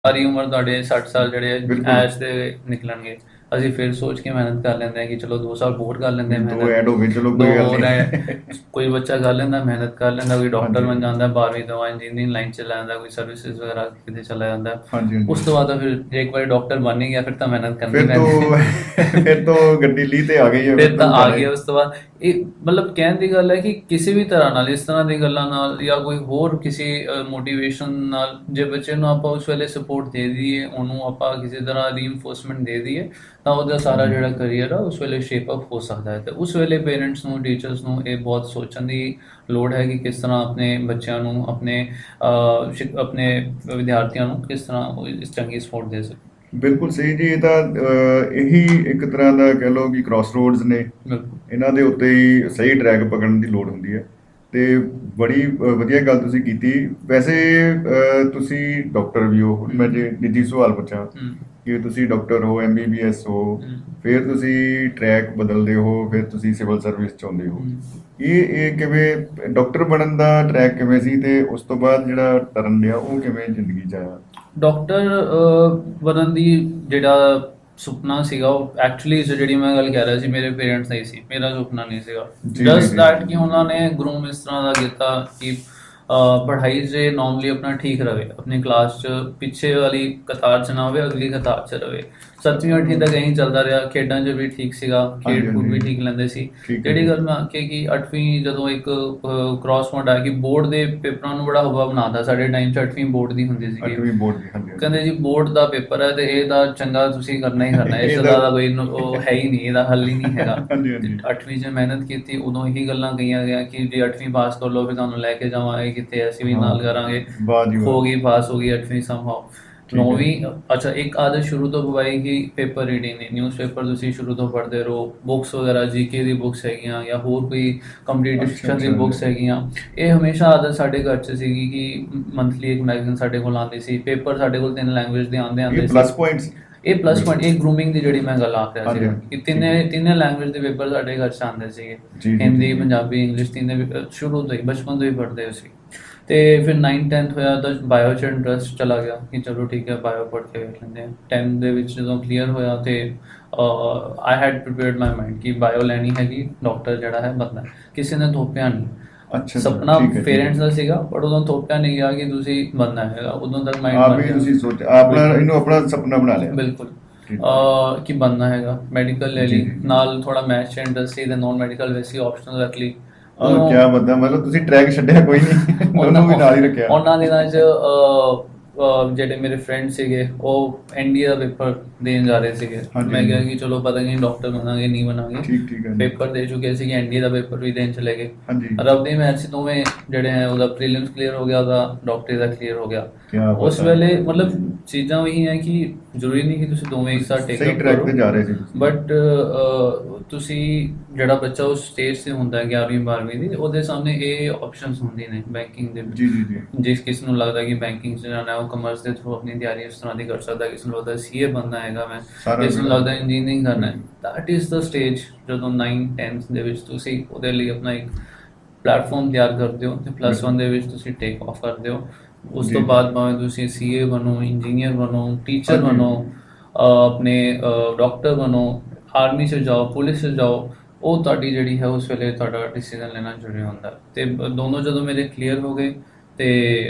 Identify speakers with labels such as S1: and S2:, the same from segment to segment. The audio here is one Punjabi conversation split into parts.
S1: ਸਾਰੀ ਉਮਰ ਤੁਹਾਡੇ 60 ਸਾਲ ਜਿਹੜੇ
S2: ਬਿਲਕੁਲ
S1: ਐਸ਼ ਦੇ ਨਿਕਲਣਗੇ। ਅਸੀਂ ਫਿਰ ਸੋਚ ਕੇ ਮਿਹਨਤ ਕਰ ਲੈਂਦੇ ਹਾਂ ਕਿ ਚਲੋ 2 ਸਾਲ ਹੋਰ ਕਰ ਲੈਂਦੇ
S2: ਵੀ
S1: ਹਾਂ
S2: ਦੋ
S1: ਮਿਹਨਤ,
S2: ਐਡ ਹੋ ਗਏ, ਚਲੋ
S1: 2
S2: ਕੋਈ ਗੱਲ
S1: ਹੋਰ ਹੈ।
S2: ਨਹੀਂ।
S1: ਕੋਈ ਬੱਚਾ ਕਰ ਲੈਂਦਾ ਮਿਹਨਤ ਕਰ ਲੈਂਦਾ, ਕੋਈ ਡਾਕਟਰ
S2: ਹਾਂਜੀ
S1: ਬਣ ਜਾਂਦਾ 12ਵੀਂ ਤੋਂ ਬਾਅਦ, ਇੰਜੀਨੀਅਰਿੰਗ ਲਾਈਨ 'ਚ ਚਲਾ ਜਾਂਦਾ, ਕੋਈ ਸਰਵਿਸਿਜ਼ ਵਗੈਰਾ ਕਿਤੇ ਚਲਾ ਜਾਂਦਾ।
S2: ਹਾਂਜੀ ਹਾਂਜੀ।
S1: ਉਸ ਤੋਂ ਬਾਅਦ ਤਾਂ ਫਿਰ ਜੇ ਇੱਕ ਵਾਰੀ ਡਾਕਟਰ ਬਣ ਹੀ ਗਿਆ ਫਿਰ ਤਾਂ ਮਿਹਨਤ ਕਰਨੀ
S2: ਫਿਰ ਤੋਂ
S1: ਪੈਂਦੀ ਹੈ।
S2: ਫਿਰ ਤੋਂ ਗੱਡੀ ਲੀਹ ਤੇ ਆ ਗਈ ਹੈ,
S1: ਫਿਰ
S2: ਫਿਰ
S1: ਤਾਂ
S2: ਤੋਂ
S1: ਆ
S2: ਜਾਣਾ
S1: ਗਿਆ
S2: ਹੀ।
S1: ਉਸ ਤੋਂ ਬਾਅਦ। ਇਹ ਮਤਲਬ ਕਹਿਣ ਦੀ ਗੱਲ ਹੈ ਕਿ ਕਿਸੇ ਵੀ ਤਰ੍ਹਾਂ ਨਾਲ, ਇਸ ਤਰ੍ਹਾਂ ਦੀ ਗੱਲਾਂ ਨਾਲ ਜਾਂ ਕੋਈ ਹੋਰ ਕਿਸੇ ਮੋਟੀਵੇਸ਼ਨ ਨਾਲ ਜੇ ਬੱਚੇ ਨੂੰ ਆਪਾਂ ਉਸ ਵੇਲੇ ਸਪੋਰਟ ਦੇ ਦਈਏ, ਉਹਨੂੰ ਆਪਾਂ ਕਿਸੇ ਤਰ੍ਹਾਂ ਰੀਇਨਫੋਰਸਮੈਂਟ ਦੇ ਦਈਏ, ਤਾਂ ਉਹਦਾ ਸਾਰਾ
S2: ਜੀ
S1: ਜਿਹੜਾ ਕਰੀਅਰ ਆ ਉਸ ਵੇਲੇ ਸ਼ੇਪ ਅਪ ਹੋ ਸਕਦਾ ਹੈ। ਤੇ ਉਸ ਵੇਲੇ ਪੇਰੈਂਟਸ ਨੂੰ, ਟੀਚਰਸ ਨੂੰ ਇਹ ਬਹੁਤ ਸੋਚਣ ਦੀ ਲੋੜ ਹੈ ਕਿ ਕਿਸ ਤਰ੍ਹਾਂ ਆਪਣੇ ਬੱਚਿਆਂ ਨੂੰ, ਆਪਣੇ ਵਿਦਿਆਰਥੀਆਂ ਨੂੰ ਕਿਸ ਤਰ੍ਹਾਂ ਉਹ ਇਸ ਚੰਗੀ ਸਪੋਰਟ ਦੇ ਸਕੇ।
S2: ਬਿਲਕੁਲ ਸਹੀ ਜੀ। ਇਹ ਤਾਂ ਇਹੀ ਇੱਕ ਤਰ੍ਹਾਂ ਦਾ ਕਹਿ ਲਓ ਕਿ ਕ੍ਰਾਸ ਰੋਡਸ ਨੇ।
S1: ਬਿਲਕੁਲ
S2: ਇਹਨਾਂ ਦੇ ਉੱਤੇ ਹੀ ਸਹੀ ਟਰੈਕ ਪਕੜਨ ਦੀ ਲੋੜ ਹੁੰਦੀ ਹੈ। ਤੇ ਬੜੀ ਵਧੀਆ ਗੱਲ ਤੁਸੀਂ ਕੀਤੀ। ਵੈਸੇ ਤੁਸੀਂ ਡਾਕਟਰ ਵੀ ਹੋ। ਹੁਣ ਮੈਂ ਜੇ ਨਿੱਜੀ ਸਵਾਲ ਪੁੱਛਾਂ
S1: ਹਮ,
S2: ਕਿ ਤੁਸੀਂ ਡਾਕਟਰ ਹੋ, MBBS ਹੋ,
S1: ਹਮ,
S2: ਫਿਰ ਤੁਸੀਂ ਟਰੈਕ ਬਦਲਦੇ ਹੋ, ਫਿਰ ਤੁਸੀਂ ਸਿਵਲ ਸਰਵਿਸ 'ਚ ਆਉਂਦੇ ਹੋ।
S1: ਹਮ।
S2: ਇਹ ਕਿਵੇਂ ਡਾਕਟਰ ਬਣਨ ਦਾ ਟਰੈਕ ਕਿਵੇਂ ਸੀ, ਤੇ ਉਸ ਤੋਂ ਬਾਅਦ ਜਿਹੜਾ ਟਰਨ ਲਿਆ ਉਹ ਕਿਵੇਂ ਜ਼ਿੰਦਗੀ 'ਚ ਆਇਆ?
S1: ਡਾਕਟਰ ਬਣਨ ਦੀ ਜਿਹੜਾ ਸੁਪਨਾ ਸੀਗਾ, ਉਹ ਐਕਚੁਅਲੀ ਜਿਹੜੀ ਮੈਂ ਗੱਲ ਕਹਿ ਰਿਹਾ ਸੀ, ਮੇਰੇ ਪੇਰੈਂਟਸ ਦਾ ਹੀ ਸੀ, ਮੇਰਾ ਸੁਪਨਾ ਨਹੀਂ ਸੀਗਾ।
S2: ਜੀ ਜੀ
S1: ਜਸਟ
S2: ਜੀ।
S1: ਦੈਟ ਕਿ ਉਹਨਾਂ ਨੇ ਗਰੂਮ ਇਸ ਤਰ੍ਹਾਂ ਦਾ ਕੀਤਾ ਕਿ ਪੜ੍ਹਾਈ 'ਚ ਨੋਰਮਲੀ ਆਪਣਾ ਠੀਕ ਰਵੇ, ਆਪਣੀ ਕਲਾਸ 'ਚ ਪਿੱਛੇ ਵਾਲੀ ਕਤਾਰ 'ਚ ਨਾ ਹੋਵੇ, ਅਗਲੀ ਕਤਾਰ 'ਚ ਰਵੇ। 7ਵੀਂ 8ਵੀਂ ਤੱਕ ਇਹੀ ਚੱਲਦਾ ਰਿਹਾ। ਖੇਡਾਂ 'ਚ ਵੀ ਠੀਕ ਸੀਗਾ,
S2: ਹਾਂਜੀ
S1: ਖੇਡ ਕੂਦ ਵੀ
S2: ਹਾਂਜੀ।
S1: ਠੀਕ ਲੈਂਦੇ ਸੀ।
S2: ਠੀਕ ਹੈ
S1: ਜਿਹੜੀ
S2: ਜੀ।
S1: ਗੱਲ ਮੈਂ ਆਖੀ ਕਿ 8ਵੀਂ ਜਦੋਂ ਇੱਕ ਕ੍ਰਾਸ ਪੁਆਇੰਟ ਆਇਆ ਕਿ ਬੋਰਡ ਦੇ ਪੇਪਰਾਂ ਨੂੰ ਬੜਾ ਹਵਾ ਬਣਾਉਂਦਾ, ਸਾਡੇ ਟਾਈਮ 'ਚ 8ਵੀਂ ਬੋਰਡ ਦੀ ਹੁੰਦੀ ਸੀਗੀ।
S2: 8ਵੀਂ ਬੋਰਡ ਦੀ, ਹਾਂਜੀ ਹਾਂਜੀ।
S1: ਕਹਿੰਦੇ ਜੀ ਬੋਰਡ ਦਾ ਪੇਪਰ ਹੈ ਤੇ ਇਹਦਾ ਚੰਗਾ ਤੁਸੀਂ ਕਰਨਾ ਹੀ ਕਰਨਾ, ਇਸ ਤੋਂ
S2: ਇਹਦਾ
S1: ਜ਼ਿਆਦਾ ਕੋਈ ਉਹ ਹੈ ਹੀ ਨਹੀਂ, ਇਹਦਾ ਹੱਲ ਹੀ ਨਹੀਂ ਹੈਗਾ।
S2: ਹਾਂਜੀ
S1: ਤੇ
S2: ਹਾਂਜੀ।
S1: 8ਵੀਂ 'ਚ ਮਿਹਨਤ ਕੀਤੀ, ਉਦੋਂ ਇਹੀ ਗੱਲਾਂ ਕਹੀਆਂ ਗਿਆ ਕਿ ਜੇ 8ਵੀਂ ਪਾਸ ਕਰ ਲਓ ਫਿਰ ਤੁਹਾਨੂੰ ਲੈ ਕੇ ਜਾਵਾਂਗੇ ਕਿਤੇ, ਅਸੀਂ ਵੀ
S2: ਹਾਂ,
S1: ਨਾਲ ਕਰਾਂਗੇ।
S2: ਵਾਹ ਜੀ ਵਾਹ।
S1: ਹੋ ਗਈ, ਪਾਸ ਹੋ ਗਈ 8ਵੀਂ ਸਮਹਾਓ।
S2: ਠੀਕ ਹੈ।
S1: 9ਵੀਂ, ਅੱਛਾ ਇੱਕ ਆਦਤ ਸ਼ੁਰੂ ਤੋਂ ਪਵਾਈ ਕਿ ਪੇਪਰ ਰੀਡਿੰਗ ਦੀ, ਨਿਊਜ਼ਪੇਪਰ ਤੁਸੀਂ ਸ਼ੁਰੂ ਤੋਂ ਪੜ੍ਹਦੇ ਰਹੋ, ਬੁੱਕਸ ਵਗੈਰਾ GK ਦੀ ਬੁੱਕਸ ਹੈਗੀਆਂ ਜਾਂ ਹੋਰ ਕੋਈ
S2: ਅੱਛਾ
S1: ਕੰਪੀਟੀਸ਼ਨ ਦੀ
S2: ਅੱਛਾ ਜੀ।
S1: ਬੁੱਕਸ ਹੈਗੀਆਂ। ਇਹ ਹਮੇਸ਼ਾ ਆਦਤ ਸਾਡੇ ਘਰ 'ਚ ਸੀਗੀ ਕਿ ਮੰਥਲੀ ਇੱਕ ਮੈਗਜ਼ੀਨ ਸਾਡੇ ਕੋਲ ਆਉਂਦੀ ਸੀ, ਪੇਪਰ ਸਾਡੇ ਕੋਲ 3 ਲੈਂਗੁਏਜ ਦੇ ਆਉਂਦੇ
S2: ਇਹ
S1: ਆਉਂਦੇ ਸੀ।
S2: ਪਲੱਸ ਪੁਆਇੰਟ ਸੀ।
S1: ਇਹ ਪਲੱਸ ਪੁਆਇੰਟ,
S2: ਬਿਲਕੁਲ।
S1: ਇਹ ਗਰੂਮਿੰਗ ਦੀ ਜਿਹੜੀ ਮੈਂ ਗੱਲ ਆਖ ਰਿਹਾ
S2: ਹਾਂਜੀ
S1: ਸੀਗਾ
S2: ਹਾਂਜੀ।
S1: ਕਿ
S2: ਠੀਕ ਹੈ।
S1: ਤਿੰਨੇ ਲੈਂਗੁਏਜ ਦੇ ਪੇਪਰ ਸਾਡੇ ਘਰ 'ਚ ਆਉਂਦੇ ਸੀਗੇ।
S2: ਜੀ ਜੀ
S1: ਹਿੰਦੀ,
S2: ਜੀ ਜੀ।
S1: ਪੰਜਾਬੀ, ਇੰਗਲਿਸ਼, ਤਿੰਨੇ ਸ਼ੁਰੂ ਤੋਂ ਹੀ, ਬਚਪਨ ਤੋਂ ਹੀ ਪੜ੍ਹਦੇ ਸੀ। ਤੇ ਫਿਰ 9th 10th ਹੋਇਆ ਤਾਂ ਬਾਇਓ 'ਚ ਇੰਟਰਸਟ ਚਲਾ ਗਿਆ ਕਿ ਚਲੋ ਠੀਕ ਹੈ ਬਾਇਓ ਪੜ੍ਹ ਕੇ ਵੇਖ ਲੈਂਦੇ ਹਾਂ। 10th ਦੇ ਵਿੱਚ ਜਦੋਂ ਕਲੀਅਰ ਹੋਇਆ ਤੇ I had prepared my mind ਕਿ ਬਾਇਓ ਲੈਣੀ ਹੈਗੀ, ਡਾਕਟਰ ਜਿਹੜਾ ਹੈ ਬਣਨਾ। ਕਿਸੇ ਨੇ ਥੋਪਿਆ ਨਹੀਂ।
S2: ਅੱਛਾ ਅੱਛਾ,
S1: ਸੁਪਨਾ
S2: ਠੀਕ ਹੈ ਠੀਕ
S1: ਪੇਰੈਂਟਸ
S2: ਹੈ।
S1: ਦਾ ਸੀਗਾ ਪਰ ਉਦੋਂ ਥੋਪਿਆ ਨਹੀਂ ਗਿਆ ਕਿ ਤੁਸੀਂ ਬਣਨਾ ਹੈਗਾ, ਉਦੋਂ ਤੱਕ ਮਾਈਂਡ
S2: ਆਪ
S1: ਬਣ
S2: ਹੀ
S1: ਗਿਆ।
S2: ਤੁਸੀਂ ਸੋਚ ਆਪਣਾ,
S1: ਬਿਲਕੁਲ
S2: ਇਹਨੂੰ ਆਪਣਾ ਸੁਪਨਾ ਬਣਾ ਲਿਆ।
S1: ਬਿਲਕੁਲ।
S2: ਠੀਕ ਹੈ।
S1: ਕਿ ਬਣਨਾ ਹੈਗਾ, ਮੈਡੀਕਲ ਲੈ
S2: ਜੀ
S1: ਲਈ,
S2: ਜੀ ਜੀ।
S1: ਨਾਲ ਥੋੜਾ ਮੈਥਸ 'ਚ ਇੰਟਰਸਟ ਸੀ ਤੇ ਨੋਨ ਮੈਡੀਕਲ ਵੈਸੀ ਆਪਸ਼ਨਲ ਰੱਖ ਲਈ।
S2: ਕਿਆ
S1: ਉਦੋਂ
S2: ਬੰਦਾ, ਮਤਲਬ ਤੁਸੀਂ ਟਰੈਕ ਛੱਡਿਆ ਕੋਈ ਨਹੀਂ,
S1: ਉਹਨਾਂ
S2: ਦੋਨੋਂ ਵੀ ਨਾਲ ਹੀ ਰੱਖਿਆ।
S1: ਉਹਨਾਂ ਦਿਨਾਂ 'ਚ ਜਿਹੜੇ ਮੇਰੇ ਫਰੈਂਡ ਸੀਗੇ ਉਹ NDA ਦਾ ਪੇਪਰ ਦੇਣ ਜਾ ਰਹੇ ਸੀਗੇ।
S2: ਹਾਂਜੀ
S1: ਮੈਂ ਕਿਹਾ
S2: ਹਾਂਜੀ।
S1: ਕਿ ਚਲੋ ਪਤਾ ਨਹੀਂ ਡਾਕਟਰ ਬਣਾਂਗੇ ਨਹੀਂ ਬਣਾਂਗੇ।
S2: ਠੀਕ ਠੀਕ ਹੈ ਜੀ।
S1: ਪੇਪਰ ਦੇ ਚੁੱਕੇ ਸੀਗੇ, NDA ਦਾ ਪੇਪਰ ਵੀ ਦੇਣ ਚਲੇ ਗਏ।
S2: ਹਾਂਜੀ।
S1: ਰੱਬ ਦੀ ਮਿਹਰ ਸੀ ਦੋਵੇਂ ਜਿਹੜੇ ਹੈ, ਉਹਦਾ ਪ੍ਰੀਲਿਮਸ ਕਲੀਅਰ ਹੋ ਗਿਆ, ਉਹਦਾ ਡਾਕਟਰੀ ਦਾ ਕਲੀਅਰ ਹੋ ਗਿਆ।
S2: ਕਿਆ
S1: ਉਸ
S2: ਬਾਤ ਹੈ।
S1: ਵੇਲੇ ਮਤਲਬ ਚੀਜ਼ਾਂ ਉਹੀ ਹੈ ਕਿ ਜ਼ਰੂਰੀ ਨਹੀਂ ਕਿ ਤੁਸੀਂ ਦੋਵੇਂ ਇੱਕ ਸਾਥ ਟੇਕ
S2: ਸਹੀ
S1: ਅਪ
S2: ਟਰੈਕ
S1: ਕਰੋ,
S2: ਤੇ ਜਾ ਰਹੇ ਸੀ ਤੁਸੀਂ।
S1: ਬਟ ਤੁਸੀਂ ਜਿਹੜਾ ਬੱਚਾ ਉਸ ਸਟੇਜ 'ਤੇ ਹੁੰਦਾ ਹੈ 11ਵੀਂ 12ਵੀਂ ਦੀ, ਉਹਦੇ ਸਾਹਮਣੇ ਇਹ ਆਪਸ਼ਨਸ ਹੁੰਦੀਆਂ ਨੇ ਬੈਂਕਿੰਗ ਦੇ ਵਿੱਚ।
S2: ਜੀ ਜੀ ਜੀ।
S1: ਜਿਸ ਕਿਸ ਨੂੰ ਲੱਗਦਾ ਕਿ ਬੈਂਕਿੰਗ 'ਚ ਜਾਣਾ, ਉਹ ਕਮਰਸ ਦੇ ਥਰੂ ਆਪਣੀ ਤਿਆਰੀ ਉਸ ਤਰ੍ਹਾਂ ਦੀ ਕਰ ਸਕਦਾ। ਕਿਸ ਨੂੰ ਲੱਗਦਾ CA ਬਣਨਾ ਹੈਗਾ ਮੈਂ,
S2: ਸਾਰਾ
S1: ਕਿਸ ਨੂੰ
S2: ਜਿਹੜਾ।
S1: ਲੱਗਦਾ ਇੰਜੀਨੀਅਰਿੰਗ ਕਰਨਾ ਹੈ। ਦੈਟ ਇਜ਼ ਦਾ ਸਟੇਜ ਜਦੋਂ 9th 10th ਦੇ ਵਿੱਚ ਤੁਸੀਂ ਉਹਦੇ ਲਈ ਆਪਣਾ ਇੱਕ ਪਲੇਟਫਾਰਮ ਤਿਆਰ ਕਰਦੇ ਹੋ ਤੇ ਪਲੱਸ 1
S2: ਬਿਲਕੁਲ।
S1: ਦੇ ਵਿੱਚ ਤੁਸੀਂ ਟੇਕ ਆਫ ਕਰਦੇ ਹੋ। ਉਸ
S2: ਜੀ
S1: ਤੋਂ
S2: ਜੀ।
S1: ਬਾਅਦ ਭਾਵੇਂ ਤੁਸੀਂ CA ਬਣੋ, ਇੰਜੀਨੀਅਰ ਬਣੋ, ਟੀਚਰ
S2: ਹਾਂਜੀ।
S1: ਬਣੋ, ਆਪਣੇ ਡਾਕਟਰ ਬਣੋ, ਆਰਮੀ 'ਚ ਜਾਓ, ਪੁਲਿਸ 'ਚ ਜਾਓ, ਉਹ ਤੁਹਾਡੀ ਜਿਹੜੀ ਹੈ ਉਸ ਵੇਲੇ ਤੁਹਾਡਾ ਡਿਸੀਜਨ ਲੈਣਾ ਜ਼ਰੂਰੀ ਹੁੰਦਾ। ਤੇ ਦੋਨੋਂ ਜਦੋਂ ਮੇਰੇ ਕਲੀਅਰ ਹੋ ਗਏ ਤੇ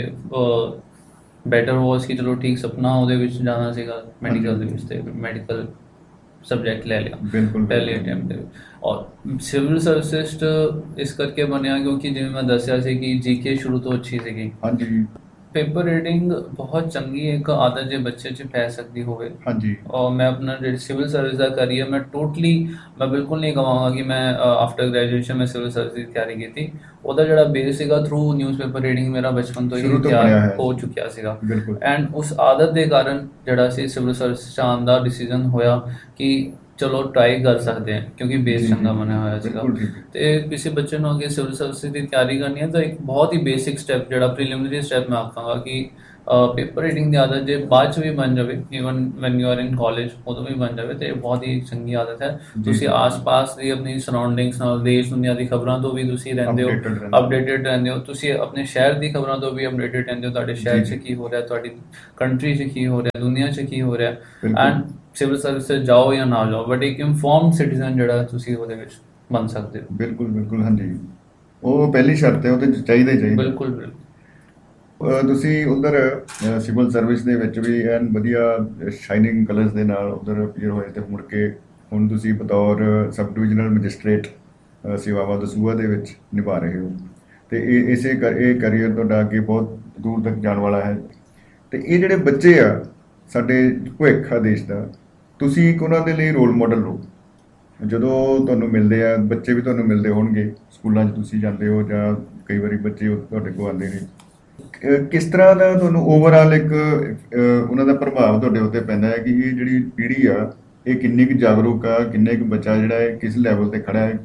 S1: ਬੈਟਰ ਵਾਸ ਕਿ ਚਲੋ ਠੀਕ, ਸੁਪਨਾ ਉਹਦੇ ਵਿੱਚ ਜਾਣਾ ਸੀਗਾ ਮੈਡੀਕਲ ਦੇ ਵਿੱਚ, ਤੇ ਮੈਡੀਕਲ ਸਬਜੈਕਟ ਲੈ ਲਿਆ
S2: ਬਿਲकुल
S1: ਪਹਿਲੇ
S2: बिल्कुल।
S1: ਅਟੈਂਪਟ ਦੇ ਵਿੱਚ। ਔਰ ਸਿਵਲ ਸਰਵਿਸਿਸਟ ਇਸ ਕਰਕੇ ਬਣਿਆ ਕਿਉਂਕਿ ਜਿਵੇਂ ਮੈਂ ਦੱਸਿਆ ਸੀ ਕਿ GK ਸ਼ੁਰੂ ਤੋਂ ਅੱਛੀ ਸੀਗੀ।
S2: हाँ जी।
S1: ਪੇਪਰ ਰੀਡਿੰਗ ਬਹੁਤ ਚੰਗੀ ਇੱਕ ਆਦਤ ਜੇ ਬੱਚੇ 'ਚ ਪੈ ਸਕਦੀ ਹੋਵੇ।
S2: हाँ जी।
S1: ਔਰ ਮੈਂ ਆਪਣਾ ਜਿਹੜੀ ਸਿਵਲ ਸਰਵਿਸ ਦਾ ਕਰੀਅਰ ਮੈਂ ਬਿਲਕੁਲ ਨਹੀਂ ਕਹਾਂਗਾ ਕਿ ਮੈਂ ਆਫਟਰ ਗ੍ਰੈਜੂਏਸ਼ਨ ਮੈਂ ਸਿਵਲ ਸਰਵਿਸ ਦੀ ਤਿਆਰੀ ਕੀਤੀ। ਉਹਦਾ ਜਿਹੜਾ ਬੇਸ ਸੀਗਾ ਥਰੂ ਨਿਊਜ਼ਪੇਪਰ ਰੀਡਿੰਗ ਮੇਰਾ ਬਚਪਨ ਤੋਂ ਹੀ
S2: शुरू तो
S1: ਤਿਆਰ
S2: बनया है।
S1: ਹੋ ਚੁੱਕਿਆ ਸੀਗਾ।
S2: बिल्कुल।
S1: ਐਂਡ ਉਸ ਆਦਤ ਦੇ ਕਾਰਨ ਜਿਹੜਾ ਸੀ ਸਿਵਲ ਸਰਵਿਸ 'ਚ ਆਉਣ ਦਾ ਡਿਸੀਜਨ ਹੋਇਆ ਕਿ ਚਲੋ ਟਰਾਈ ਕਰ ਸਕਦੇ ਹਾਂ ਕਿਉਂਕਿ
S2: जी
S1: ਬੇਸ
S2: जी
S1: ਚੰਗਾ
S2: जी।
S1: ਬਣਿਆ ਹੋਇਆ ਸੀਗਾ।
S2: बिल्कुल ठीक है।
S1: ਤੇ ਕਿਸੇ ਬੱਚੇ ਨੂੰ ਅੱਗੇ ਸਿਵਲ ਸਰਵਿਸ ਦੀ ਤਿਆਰੀ ਕਰਨੀ ਹੈ ਤਾਂ ਇੱਕ ਬਹੁਤ ਹੀ ਬੇਸਿਕ ਸਟੈਪ ਜਿਹੜਾ ਪ੍ਰੀਲਿਮਿਨਰੀ ਸਟੈਪ ਮੈਂ ਆਖਾਂਗਾ ਕਿ ਪੇਪਰ ਰੀਡਿੰਗ ਦੀ ਆਦਤ ਜੇ ਬਾਅਦ 'ਚ ਵੀ ਬਣ ਜਾਵੇ, even when you are in college ਉਦੋਂ ਵੀ ਬਣ ਜਾਵੇ, ਤੇ ਇਹ ਬਹੁਤ ਹੀ ਚੰਗੀ ਆਦਤ ਹੈ।
S2: ਜੀ
S1: ਤੁਸੀਂ
S2: ਜੀ
S1: ਆਸ-ਪਾਸ ਦੀ ਆਪਣੀ ਸਰਾਊਂਡਿੰਗਸ ਨਾਲ, ਦੇਸ਼ ਦੁਨੀਆ ਦੀ ਖਬਰਾਂ ਤੋਂ ਵੀ ਤੁਸੀਂ ਰਹਿੰਦੇ ਹੋ,
S2: ਅਪਡੇਟਡ ਰਹਿੰਦੇ
S1: ਅਪਡੇਟਡ ਰਹਿੰਦੇ ਹੋ। ਤੁਸੀਂ ਆਪਣੇ ਸ਼ਹਿਰ ਦੀ ਖਬਰਾਂ ਤੋਂ ਵੀ ਅਪਡੇਟਡ ਰਹਿੰਦੇ ਹੋ, ਤੁਹਾਡੇ
S2: ਜੀ
S1: ਸ਼ਹਿਰ 'ਚ
S2: ਜੀ
S1: ਕੀ ਹੋ ਰਿਹਾ, ਤੁਹਾਡੀ ਕੰਟਰੀ 'ਚ ਕੀ ਹੋ ਰਿਹਾ, ਦੁਨੀਆ 'ਚ ਕੀ ਹੋ ਰਿਹਾ।
S2: ਬਿਲਕੁਲ
S1: ਐਂਡ ਸਿਵਲ ਸਰਵਿਸ 'ਚ ਜਾਓ ਜਾਂ ਨਾ ਜਾਓ, ਬਟ ਇੱਕ ਇਨਫੋਰਮਡ ਸਿਟੀਜ਼ਨ ਜਿਹੜਾ ਤੁਸੀਂ ਉਹਦੇ ਵਿੱਚ ਬਣ ਸਕਦੇ ਹੋ।
S2: ਬਿਲਕੁਲ ਬਿਲਕੁਲ ਹਾਂਜੀ, ਉਹ ਪਹਿਲੀ ਸ਼ਰਤ ਹੈ, ਉਹ ਤੇ ਚਾਹੀਦਾ ਹੀ ਚਾਹੀਦਾ।
S1: ਬਿਲਕੁਲ, ਬਿਲਕੁਲ।
S2: ਤੁਸੀਂ ਉਧਰ ਸਿਵਲ ਸਰਵਿਸ ਦੇ ਵਿੱਚ ਵੀ ਐਨ ਵਧੀਆ ਸ਼ਾਈਨਿੰਗ ਕਲਰਸ ਦੇ ਨਾਲ ਉਧਰ ਅਪੀਅਰ ਹੋਏ, ਤੇ ਮੁੜ ਕੇ ਹੁਣ ਤੁਸੀਂ ਬਤੌਰ ਸਬ ਡਿਵੀਜ਼ਨਲ ਮੈਜਿਸਟ੍ਰੇਟ ਸੇਵਾਵਾਂ ਦਸੂਹਾ ਦੇ ਵਿੱਚ ਨਿਭਾ ਰਹੇ ਹੋ, ਤੇ ਇਹ ਕਰੀਅਰ ਤੁਹਾਡਾ ਅੱਗੇ ਬਹੁਤ ਦੂਰ ਤੱਕ ਜਾਣ ਵਾਲਾ ਹੈ। ਤੇ ਇਹ ਜਿਹੜੇ ਬੱਚੇ ਆ ਸਾਡੇ ਭਵਿੱਖ ਆ ਦੇਸ਼ ਦਾ, ਤੁਸੀਂ ਇੱਕ ਉਹਨਾਂ ਦੇ ਲਈ ਰੋਲ ਮਾਡਲ ਹੋ। ਜਦੋਂ ਤੁਹਾਨੂੰ ਮਿਲਦੇ ਆ ਬੱਚੇ, ਵੀ ਤੁਹਾਨੂੰ ਮਿਲਦੇ ਹੋਣਗੇ ਸਕੂਲਾਂ 'ਚ ਤੁਸੀਂ ਜਾਂਦੇ ਹੋ, ਜਾਂ ਕਈ ਵਾਰੀ ਬੱਚੇ ਤੁਹਾਡੇ ਕੋਲ ਆਉਂਦੇ ਨੇ, ਕਿਸ ਤਰ੍ਹਾਂ ਦਾ ਤੁਹਾਨੂੰ ਓਵਰਆਲ ਇੱਕ ਉਹਨਾਂ ਦਾ ਪ੍ਰਭਾਵ ਤੁਹਾਡੇ ਉੱਤੇ ਪੈਂਦਾ ਹੈ ਕਿ ਇਹ ਜਿਹੜੀ ਪੀੜ੍ਹੀ ਆ ਇਹ ਕਿੰਨੀ ਕੁ ਜਾਗਰੂਕ ਆ, ਕਿੰਨੇ ਕੁ ਬੱਚਾ ਜਿਹੜਾ ਹੈ ਕਿਸ ਲੈਵਲ ਤੇ ਖੜਾ ਹੈ।